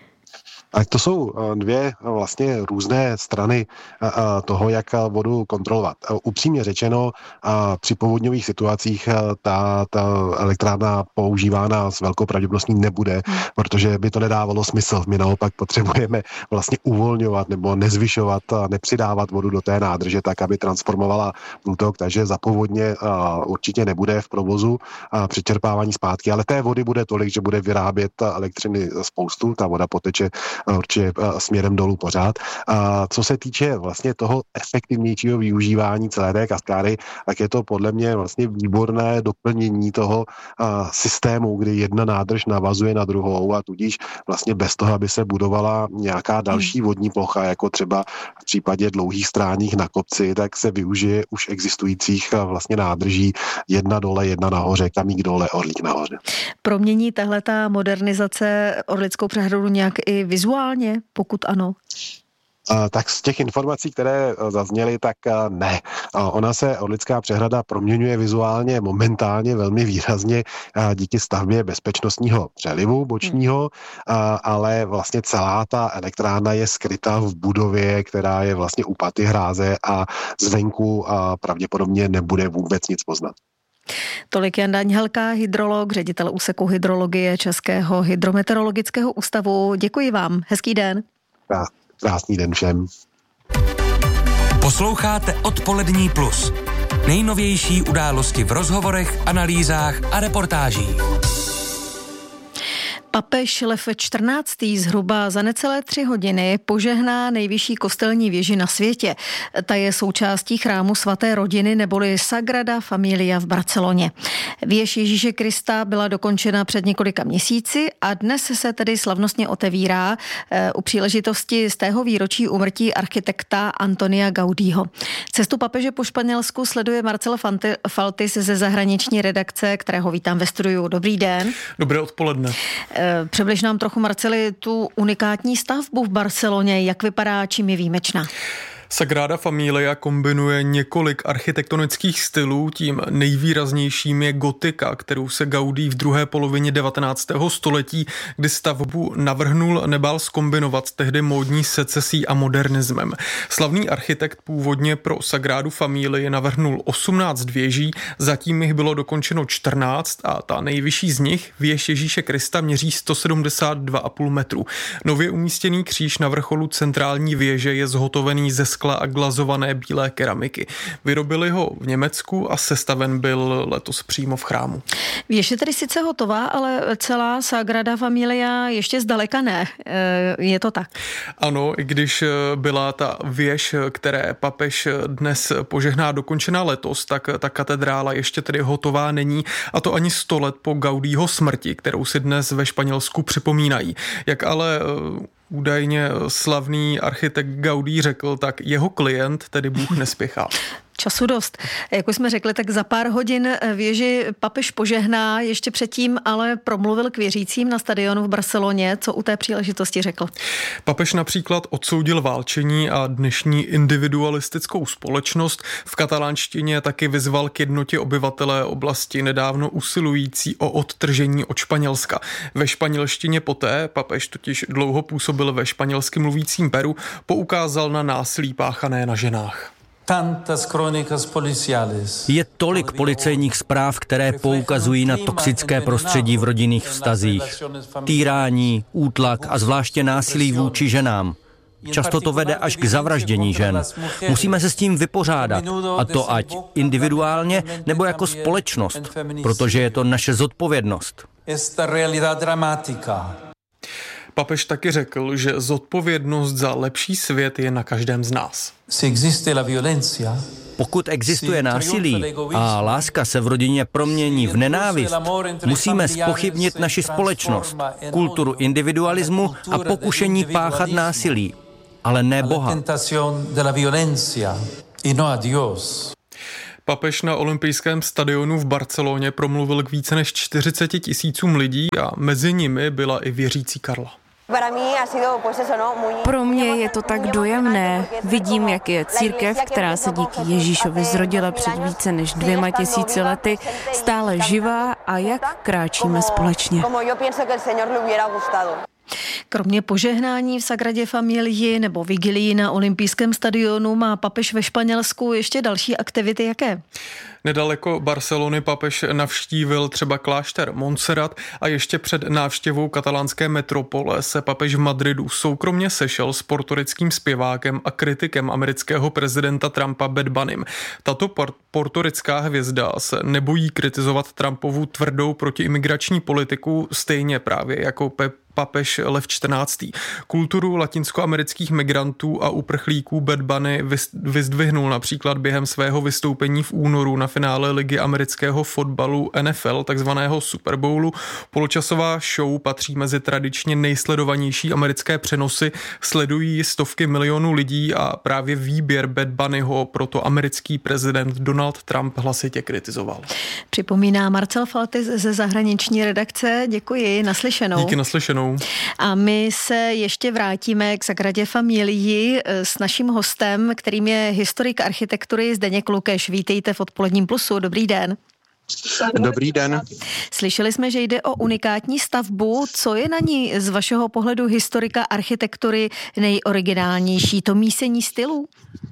A to jsou 2 vlastně různé strany toho, jak vodu kontrolovat. Upřímně řečeno, při povodňových situacích ta elektrárna používána s velkou pravděpodobností nebude, protože by to nedávalo smysl. My naopak potřebujeme vlastně uvolňovat nebo nezvyšovat, nepřidávat vodu do té nádrže tak, aby transformovala průtok, takže za povodně určitě nebude v provozu přečerpávání zpátky, ale té vody bude tolik, že bude vyrábět elektřiny spoustu, ta voda poteče určitě směrem dolů pořád. A co se týče vlastně toho efektivnějšího využívání celé té kaskády, tak je to podle mě vlastně výborné doplnění toho systému, kdy jedna nádrž navazuje na druhou a tudíž vlastně bez toho, aby se budovala nějaká další vodní plocha, jako třeba v případě dlouhých stráních na kopci, tak se využije už existujících vlastně nádrží, jedna dole, jedna nahoře, Kamík dole, Orlík nahoře. Promění tahleta modernizace Orlickou přehradu nějak i vizuálně, pokud ano? Tak z těch informací, které zazněly, tak ne. Ona se Orlická přehrada proměňuje vizuálně momentálně velmi výrazně díky stavbě bezpečnostního přelivu bočního, ale vlastně celá ta elektrárna je skryta v budově, která je vlastně u paty hráze a zvenku pravděpodobně nebude vůbec nic poznat. Tolik Jan Daňhelka, hydrolog, ředitel úseku hydrologie Českého hydrometeorologického ústavu. Děkuji vám. Hezký den. Krásný den všem. Posloucháte Odpolední plus. Nejnovější události v rozhovorech, analýzách a reportážích. Papež Lev XIV. Zhruba za necelé 3 hodiny požehná nejvyšší kostelní věži na světě. Ta je součástí chrámu svaté rodiny neboli Sagrada Familia v Barceloně. Věž Ježíše Krista byla dokončena před několika měsíci a dnes se tedy slavnostně otevírá u příležitosti z tého výročí úmrtí architekta Antonia Gaudího. Cestu papeže po Španělsku sleduje Marcel Faltis ze zahraniční redakce, kterého vítám ve studiu. Dobrý den. Dobré odpoledne. Přibliž nám trochu, Marceli, tu unikátní stavbu v Barceloně. Jak vypadá, čím je výjimečná? Sagrada Familia kombinuje několik architektonických stylů, tím nejvýraznějším je gotika, kterou se Gaudí v druhé polovině 19. století, kdy stavbu navrhnul, nebál zkombinovat s tehdy módní secesí a modernismem. Slavný architekt původně pro Sagradu Familii navrhnul 18 věží, zatím jich bylo dokončeno 14 a ta nejvyšší z nich, věž Ježíše Krista, měří 172,5 metru. Nově umístěný kříž na vrcholu centrální věže je zhotovený ze skla a glazované bílé keramiky. Vyrobili ho v Německu a sestaven byl letos přímo v chrámu. Věž je tedy sice hotová, ale celá Sagrada Familia ještě zdaleka ne. Je to tak? Ano, i když byla ta věž, které papež dnes požehná, dokončená letos, tak ta katedrála ještě tedy hotová není, a to ani 100 let po Gaudího smrti, kterou si dnes ve Španělsku připomínají. Jak ale údajně slavný architekt Gaudí řekl, tak jeho klient, tedy Bůh, nespěchá. Času dost. Jak už jsme řekli, tak za pár hodin věži papež požehná, ještě předtím ale promluvil k věřícím na stadionu v Barceloně. Co u té příležitosti řekl? Papež například odsoudil válčení a dnešní individualistickou společnost. V katalánštině taky vyzval k jednotě obyvatelé oblasti nedávno usilující o odtržení od Španělska. Ve španělštině poté, papež totiž dlouho působil ve španělsky mluvícím Peru, poukázal na násilí páchané na ženách. Je tolik policejních zpráv, které poukazují na toxické prostředí v rodinných vztazích. Týrání, útlak a zvláště násilí vůči ženám. Často to vede až k zavraždění žen. Musíme se s tím vypořádat, a to ať individuálně nebo jako společnost, protože je to naše zodpovědnost. Papež taky řekl, že zodpovědnost za lepší svět je na každém z nás. Pokud existuje násilí a láska se v rodině promění v nenávist, musíme zpochybnit naši společnost, kulturu individualismu a pokušení páchat násilí, ale ne Boha. Papež na olympijském stadionu v Barceloně promluvil k více než 40 000 lidí a mezi nimi byla i věřící Karla. Pro mě je to tak dojemné. Vidím, jak je církev, která se díky Ježíšovi zrodila před více než 2000 lety, stále živá a jak kráčíme společně. Kromě požehnání v Sagradě Familii nebo vigilii na olympijském stadionu má papež ve Španělsku ještě další aktivity. Jaké? Nedaleko Barcelony papež navštívil třeba klášter Montserrat a ještě před návštěvou katalánské metropole se papež v Madridu soukromně sešel s portorickým zpěvákem a kritikem amerického prezidenta Trumpa Bad Bunnym. Tato portorická hvězda se nebojí kritizovat Trumpovu tvrdou protiimigrační politiku, stejně právě jako papež Lev XIV. Kulturu latinskoamerických migrantů a uprchlíků Bad Bunny vyzdvihnul například během svého vystoupení v únoru na finále ligy amerického fotbalu NFL, takzvaného Super Bowlu. Poločasová show patří mezi tradičně nejsledovanější americké přenosy, sledují stovky milionů lidí a právě výběr Bad Bunnyho proto americký prezident Donald Trump hlasitě kritizoval. Připomíná Marcel Faltis ze zahraniční redakce. Děkuji, naslyšenou. Díky, naslyšenou. A my se ještě vrátíme k Sagradě Familii s naším hostem, kterým je historik architektury Zdeněk Lukeš. Vítejte v Odpoledním plusu. Dobrý den. Dobrý den. Slyšeli jsme, že jde o unikátní stavbu. Co je na ní z vašeho pohledu historika architektury nejoriginálnější? To mísení stylů?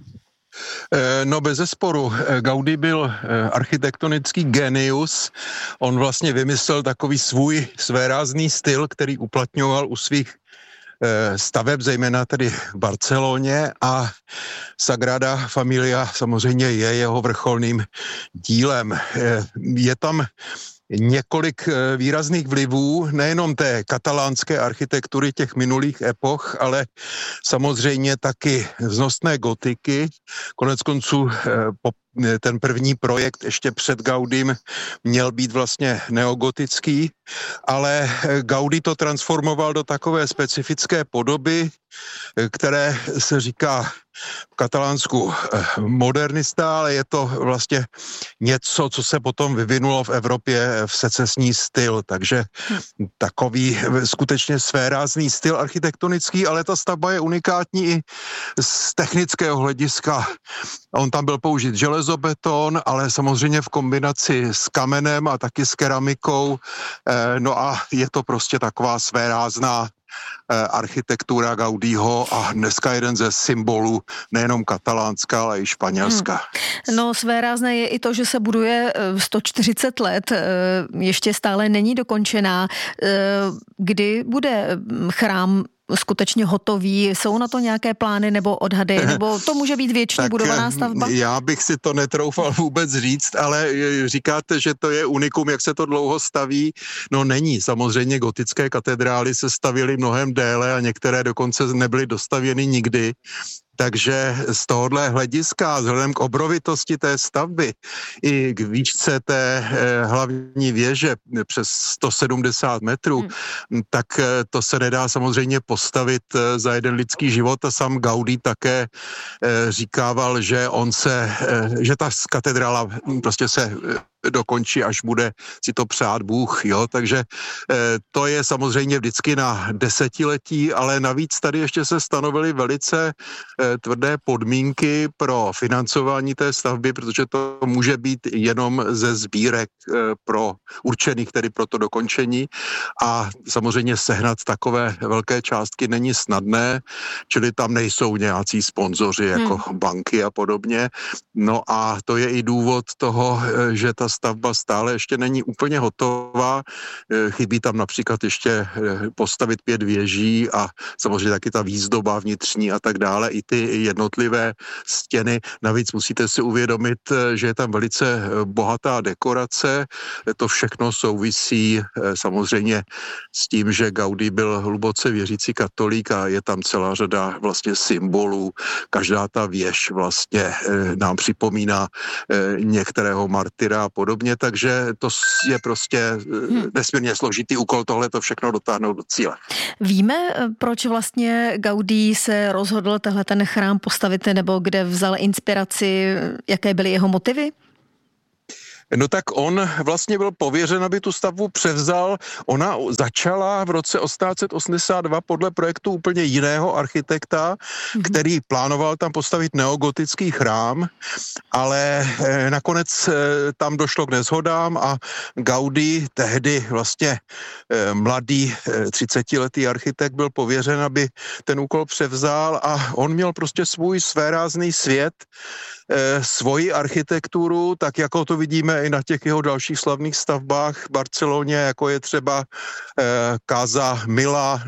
No bezesporu, Gaudí byl architektonický genius. On vlastně vymyslel takový svůj svérázný styl, který uplatňoval u svých staveb, zejména tedy v Barceloně, a Sagrada Familia samozřejmě je jeho vrcholným dílem. Je tam několik výrazných vlivů, nejenom té katalánské architektury těch minulých epoch, ale samozřejmě taky vznosné gotiky. Koneckonců ten první projekt ještě před Gaudím měl být vlastně neogotický, ale Gaudí to transformoval do takové specifické podoby, které se říká v Katalánsku modernista, ale je to vlastně něco, co se potom vyvinulo v Evropě v secesní styl, takže takový skutečně svérázný styl architektonický, ale ta stavba je unikátní i z technického hlediska. On tam byl použit železobeton, ale samozřejmě v kombinaci s kamenem a taky s keramikou, no a je to prostě taková svérázná architektura Gaudího a dneska jeden ze symbolů nejenom katalánska, ale i španělska. No svérázné je i to, že se buduje 140 let, ještě stále není dokončená. Kdy bude chrám skutečně hotový? Jsou na to nějaké plány nebo odhady? Nebo to může být věčně budovaná stavba? Já bych si to netroufal vůbec říct, ale říkáte, že to je unikum, jak se to dlouho staví. No není. Samozřejmě gotické katedrály se stavěly mnohem déle a některé dokonce nebyly dostavěny nikdy. Takže z tohohle hlediska, vzhledem k obrovitosti té stavby i k výšce té hlavní věže přes 170 metrů, tak to se nedá samozřejmě postavit za jeden lidský život a sám Gaudí také říkával, že že ta katedrála prostě se dokončí, až bude si to přát Bůh, jo, takže to je samozřejmě vždycky na desetiletí, ale navíc tady ještě se stanovily velice tvrdé podmínky pro financování té stavby, protože to může být jenom ze sbírek určených tedy pro to dokončení a samozřejmě sehnat takové velké částky není snadné, čili tam nejsou nějací sponzoři jako banky a podobně. No a to je i důvod toho, že ta stavba stále ještě není úplně hotová. Chybí tam například ještě postavit 5 věží a samozřejmě taky ta výzdoba vnitřní a tak dále, i ty jednotlivé stěny. Navíc musíte si uvědomit, že je tam velice bohatá dekorace. To všechno souvisí samozřejmě s tím, že Gaudí byl hluboce věřící katolík a je tam celá řada vlastně symbolů. Každá ta věž vlastně nám připomíná některého martyra a podobně, takže to je prostě nesmírně složitý úkol tohle to všechno dotáhnout do cíle. Víme, proč vlastně Gaudí se rozhodl ten chrám postavit, nebo kde vzal inspiraci, jaké byly jeho motivy? No tak on vlastně byl pověřen, aby tu stavbu převzal. Ona začala v roce 1882 podle projektu úplně jiného architekta, který plánoval tam postavit neogotický chrám, ale nakonec tam došlo k neshodám a Gaudí, tehdy vlastně mladý 30letý architekt, byl pověřen, aby ten úkol převzal a on měl prostě svůj svérázný svět, svoji architekturu, tak jako to vidíme i na těch jeho dalších slavných stavbách v Barceloně, jako je třeba Casa Mila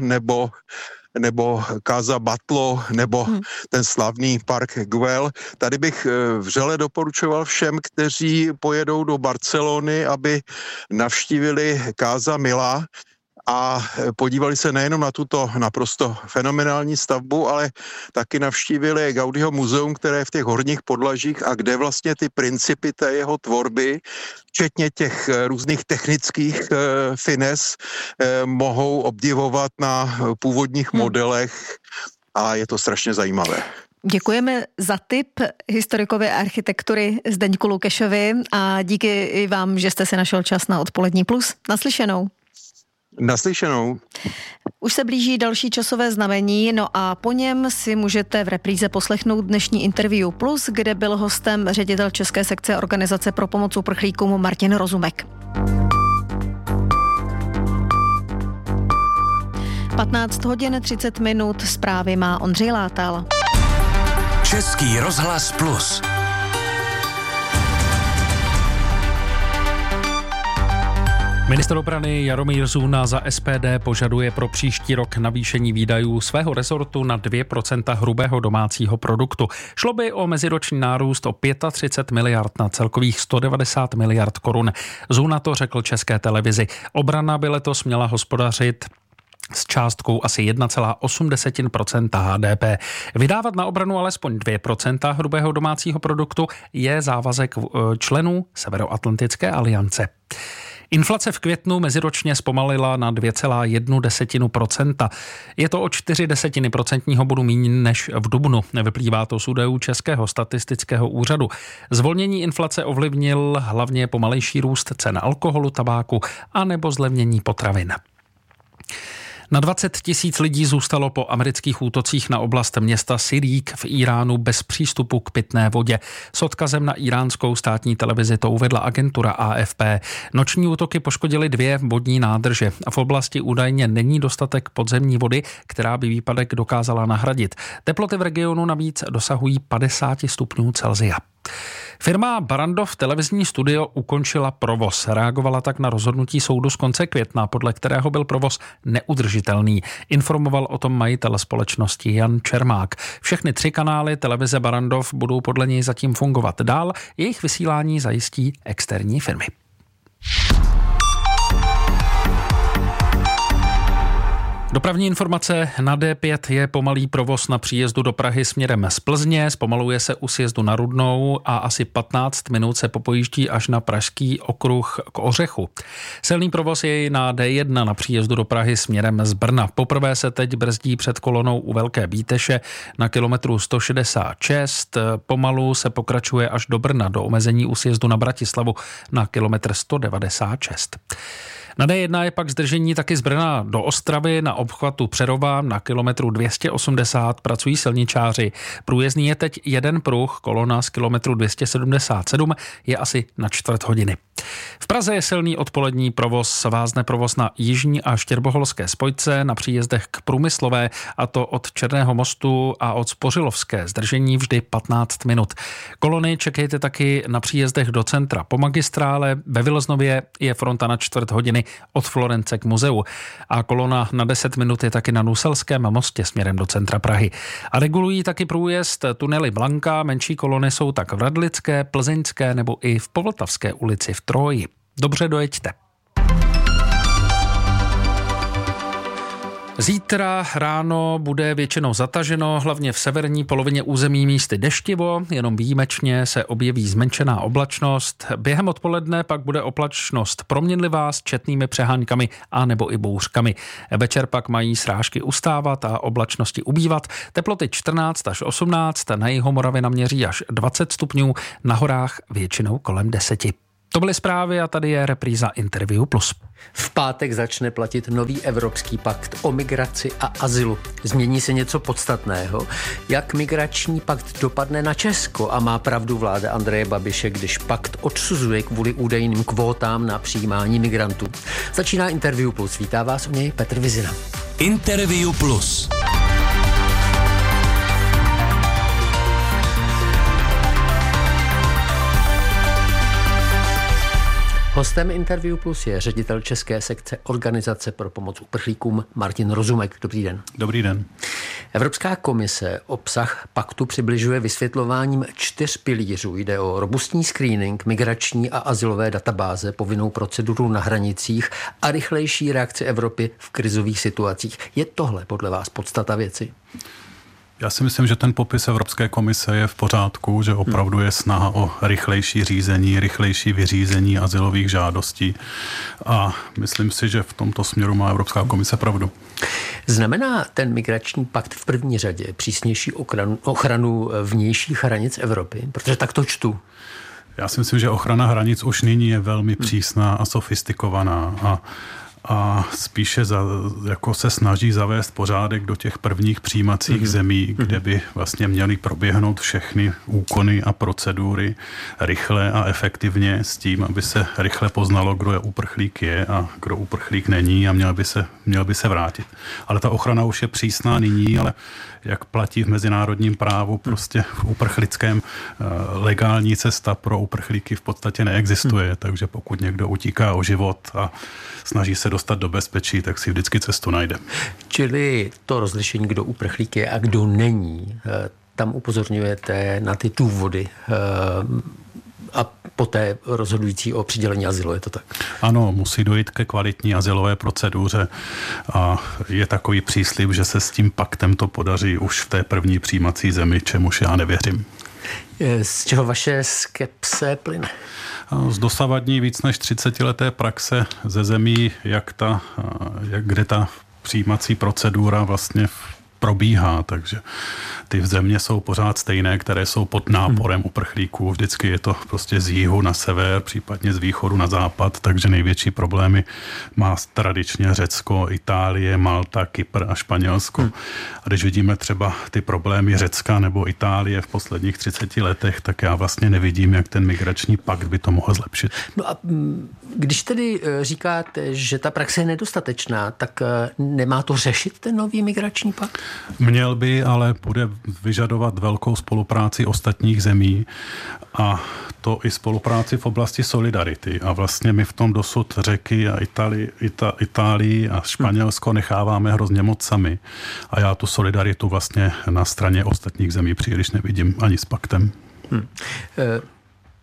nebo Casa Batlló, nebo ten slavný park Güell. Tady bych vřele doporučoval všem, kteří pojedou do Barcelony, aby navštívili Casa Mila a podívali se nejenom na tuto naprosto fenomenální stavbu, ale taky navštívili Gaudího muzeum, které je v těch horních podlažích a kde vlastně ty principy té jeho tvorby, včetně těch různých technických fines, mohou obdivovat na původních modelech a je to strašně zajímavé. Děkujeme za tip historikovi architektury Zdeňku Lukešovi a díky i vám, že jste si našel čas na Odpolední plus. Naslyšenou. Naslyšenou. Už se blíží další časové znamení, no a po něm si můžete v repríze poslechnout dnešní Interview Plus, kde byl hostem ředitel České sekce Organizace pro pomoc uprchlíkům Martin Rozumek. 15 hodin 30 minut, zprávy má Ondřej Látal. Český rozhlas Plus. Ministr obrany Jaromír Zuna za SPD požaduje pro příští rok navýšení výdajů svého rezortu na 2% hrubého domácího produktu. Šlo by o meziroční nárůst o 35 miliard na celkových 190 miliard korun. Zuna to řekl České televizi. Obrana by letos měla hospodařit s částkou asi 1,8% HDP. Vydávat na obranu alespoň 2% hrubého domácího produktu je závazek členů Severoatlantické aliance. Inflace v květnu meziročně zpomalila na 2,1%. Je to o 0,4% bodu míň než v dubnu. Vyplývá to z údajů Českého statistického úřadu. Zvolnění inflace ovlivnil hlavně pomalejší růst cen alkoholu, tabáku a nebo zlevnění potravin. Na 20 000 lidí zůstalo po amerických útocích na oblast města Sirík v Iránu bez přístupu k pitné vodě. S odkazem na iránskou státní televizi to uvedla agentura AFP. Noční útoky poškodily 2 vodní nádrže a v oblasti údajně není dostatek podzemní vody, která by výpadek dokázala nahradit. Teploty v regionu navíc dosahují 50 stupňů Celsia. Firma Barrandov televizní studio ukončila provoz. Reagovala tak na rozhodnutí soudu z konce května, podle kterého byl provoz neudržitelný. Informoval o tom majitel společnosti Jan Čermák. Všechny 3 kanály televize Barrandov budou podle něj zatím fungovat dál. Jejich vysílání zajistí externí firmy. Dopravní informace na D5 je pomalý provoz na příjezdu do Prahy směrem z Plzně, zpomaluje se u sjezdu na Rudnou a asi 15 minut se popojíždí až na Pražský okruh k Ořechu. Silný provoz je i na D1 na příjezdu do Prahy směrem z Brna. Poprvé se teď brzdí před kolonou u Velké Bíteše na kilometru 166. Pomalu se pokračuje až do Brna do omezení u sjezdu na Bratislavu na kilometr 196. Na D1 je pak zdržení taky z Brna do Ostravy na obchvatu Přerova na kilometru 280 pracují silničáři. Průjezdný je teď jeden pruh, kolona z kilometru 277 je asi na čtvrt hodiny. V Praze je silný odpolední provoz, vázne provoz na jižní a štěrboholské spojce na příjezdech k Průmyslové, a to od Černého mostu a od Spořilovské, zdržení vždy 15 minut. Kolony čekejte taky na příjezdech do centra po magistrále, ve Vilznově je fronta na čtvrt hodiny od Florence k muzeu a kolona na 10 minut je taky na Nuselském mostě směrem do centra Prahy. A regulují taky průjezd tunely Blanka, menší kolony jsou tak v Radlické, Plzeňské nebo i v Povltavské ulici v Troji. Dobře dojeďte. Zítra ráno bude většinou zataženo, hlavně v severní polovině území místy deštivo, jenom výjimečně se objeví zmenšená oblačnost. Během odpoledne pak bude oblačnost proměnlivá s četnými přeháňkami a nebo i bouřkami. Večer pak mají srážky ustávat a oblačnosti ubývat. Teploty 14 až 18, na Jihomoravě naměří až 20 stupňů, na horách většinou kolem 10. To byly zprávy a tady je repríza Interview Plus. V pátek začne platit nový Evropský pakt o migraci a azylu. Změní se něco podstatného. Jak migrační pakt dopadne na Česko? A má pravdu vláda Andreje Babiše, když pakt odsuzuje kvůli údajným kvótám na přijímání migrantů. Začíná Interview Plus. Vítá vás u něj Petr Vizina. Interview Plus. Hostem Interview Plus je ředitel české sekce Organizace pro pomoc uprchlíkům Martin Rozumek. Dobrý den. Dobrý den. Evropská komise obsah paktu přibližuje vysvětlováním 4 pilířů. Jde o robustní screening, migrační a azylové databáze, povinnou proceduru na hranicích a rychlejší reakci Evropy v krizových situacích. Je tohle podle vás podstata věci? Já si myslím, že ten popis Evropské komise je v pořádku, že opravdu je snaha o rychlejší řízení, rychlejší vyřízení azylových žádostí a myslím si, že v tomto směru má Evropská komise pravdu. Znamená ten migrační pakt v první řadě přísnější ochranu vnějších hranic Evropy? Protože tak to čtu. Já si myslím, že ochrana hranic už nyní je velmi přísná a sofistikovaná a spíše jako se snaží zavést pořádek do těch prvních přijímacích zemí, kde by vlastně měly proběhnout všechny úkony a procedury rychle a efektivně s tím, aby se rychle poznalo, kdo je uprchlík a kdo uprchlík není a měl by se vrátit. Ale ta ochrana už je přísná nyní, ale jak platí v mezinárodním právu, prostě v uprchlickém legální cesta pro uprchlíky v podstatě neexistuje, takže pokud někdo utíká o život a snaží se dostat do bezpečí, tak si vždycky cestu najde. Čili to rozlišení, kdo uprchlík je a kdo není, tam upozorňujete na ty důvody a poté rozhodující o přidělení azylu, je to tak? Ano, musí dojít ke kvalitní azylové proceduře a je takový příslib, že se s tím paktem to podaří už v té první přijímací zemi, čemuž já nevěřím. Z čeho vaše skepse plyne? Z dosavadní víc než 30leté praxe ze zemí, kde ta přijímací procedura vlastně probíhá, takže ty země jsou pořád stejné, které jsou pod náporem uprchlíků. Vždycky je to prostě z jihu na sever, případně z východu na západ, takže největší problémy má tradičně Řecko, Itálie, Malta, Kypr a Španělsko. A když vidíme třeba ty problémy Řecka nebo Itálie v posledních 30 letech, tak já vlastně nevidím, jak ten migrační pakt by to mohl zlepšit. No a když tedy říkáte, že ta praxe je nedostatečná, tak nemá to řešit ten nový migrační pakt? Měl by, ale bude vyžadovat velkou spolupráci ostatních zemí a to i spolupráci v oblasti solidarity. A vlastně my v tom dosud Řeky a Itálii a Španělsko necháváme hrozně moc sami. A já tu solidaritu vlastně na straně ostatních zemí příliš nevidím ani s paktem.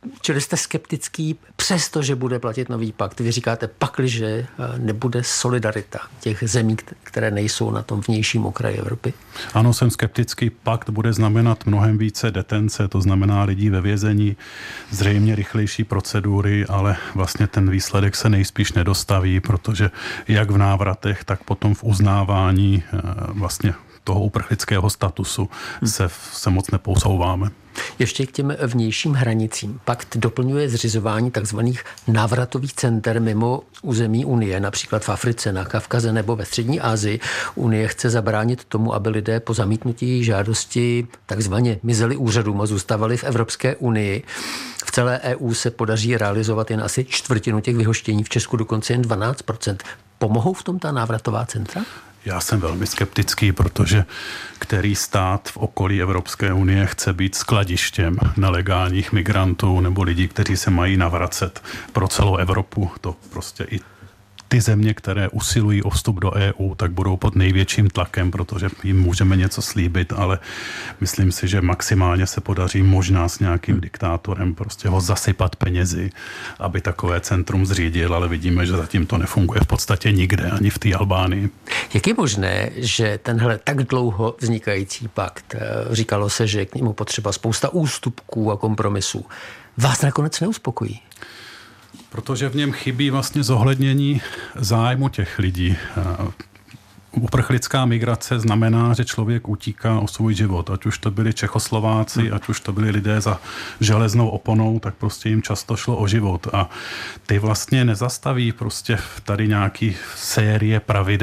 Čili jste skeptický, přestože bude platit nový pakt. Vy říkáte, pakliže nebude solidarita těch zemí, které nejsou na tom vnějším okraji Evropy? Ano, jsem skeptický. Pakt bude znamenat mnohem více detence, to znamená lidí ve vězení, zřejmě rychlejší procedury, ale vlastně ten výsledek se nejspíš nedostaví, protože jak v návratech, tak potom v uznávání vlastně toho uprchlického statusu se moc neposouváme. Ještě k těm vnějším hranicím. Pakt doplňuje zřizování takzvaných návratových center mimo území Unie, například v Africe, na Kavkaze nebo ve Střední Asii. Unie chce zabránit tomu, aby lidé po zamítnutí žádosti takzvaně mizeli úřadům a zůstávali v Evropské unii. V celé EU se podaří realizovat jen asi čtvrtinu těch vyhoštění, v Česku dokonce jen 12%. Pomohou v tom ta návratová centra? Já jsem velmi skeptický, protože který stát v okolí Evropské unie chce být skladištěm nelegálních migrantů nebo lidí, kteří se mají navracet pro celou Evropu. To prostě i ty země, které usilují o vstup do EU, tak budou pod největším tlakem, protože jim můžeme něco slíbit, ale myslím si, že maximálně se podaří možná s nějakým diktátorem prostě ho zasypat penězi, aby takové centrum zřídil, ale vidíme, že zatím to nefunguje v podstatě nikde, ani v té Albánii. Jak je možné, že tenhle tak dlouho vznikající pakt, říkalo se, že je k němu potřeba spousta ústupků a kompromisů, vás nakonec neuspokojí? Protože v něm chybí vlastně zohlednění zájmu těch lidí. Uprchlická migrace znamená, že člověk utíká o svůj život. Ať už to byli Čechoslováci, ať už to byli lidé za železnou oponou, tak prostě jim často šlo o život. A ty vlastně nezastaví prostě tady nějaký série pravidel,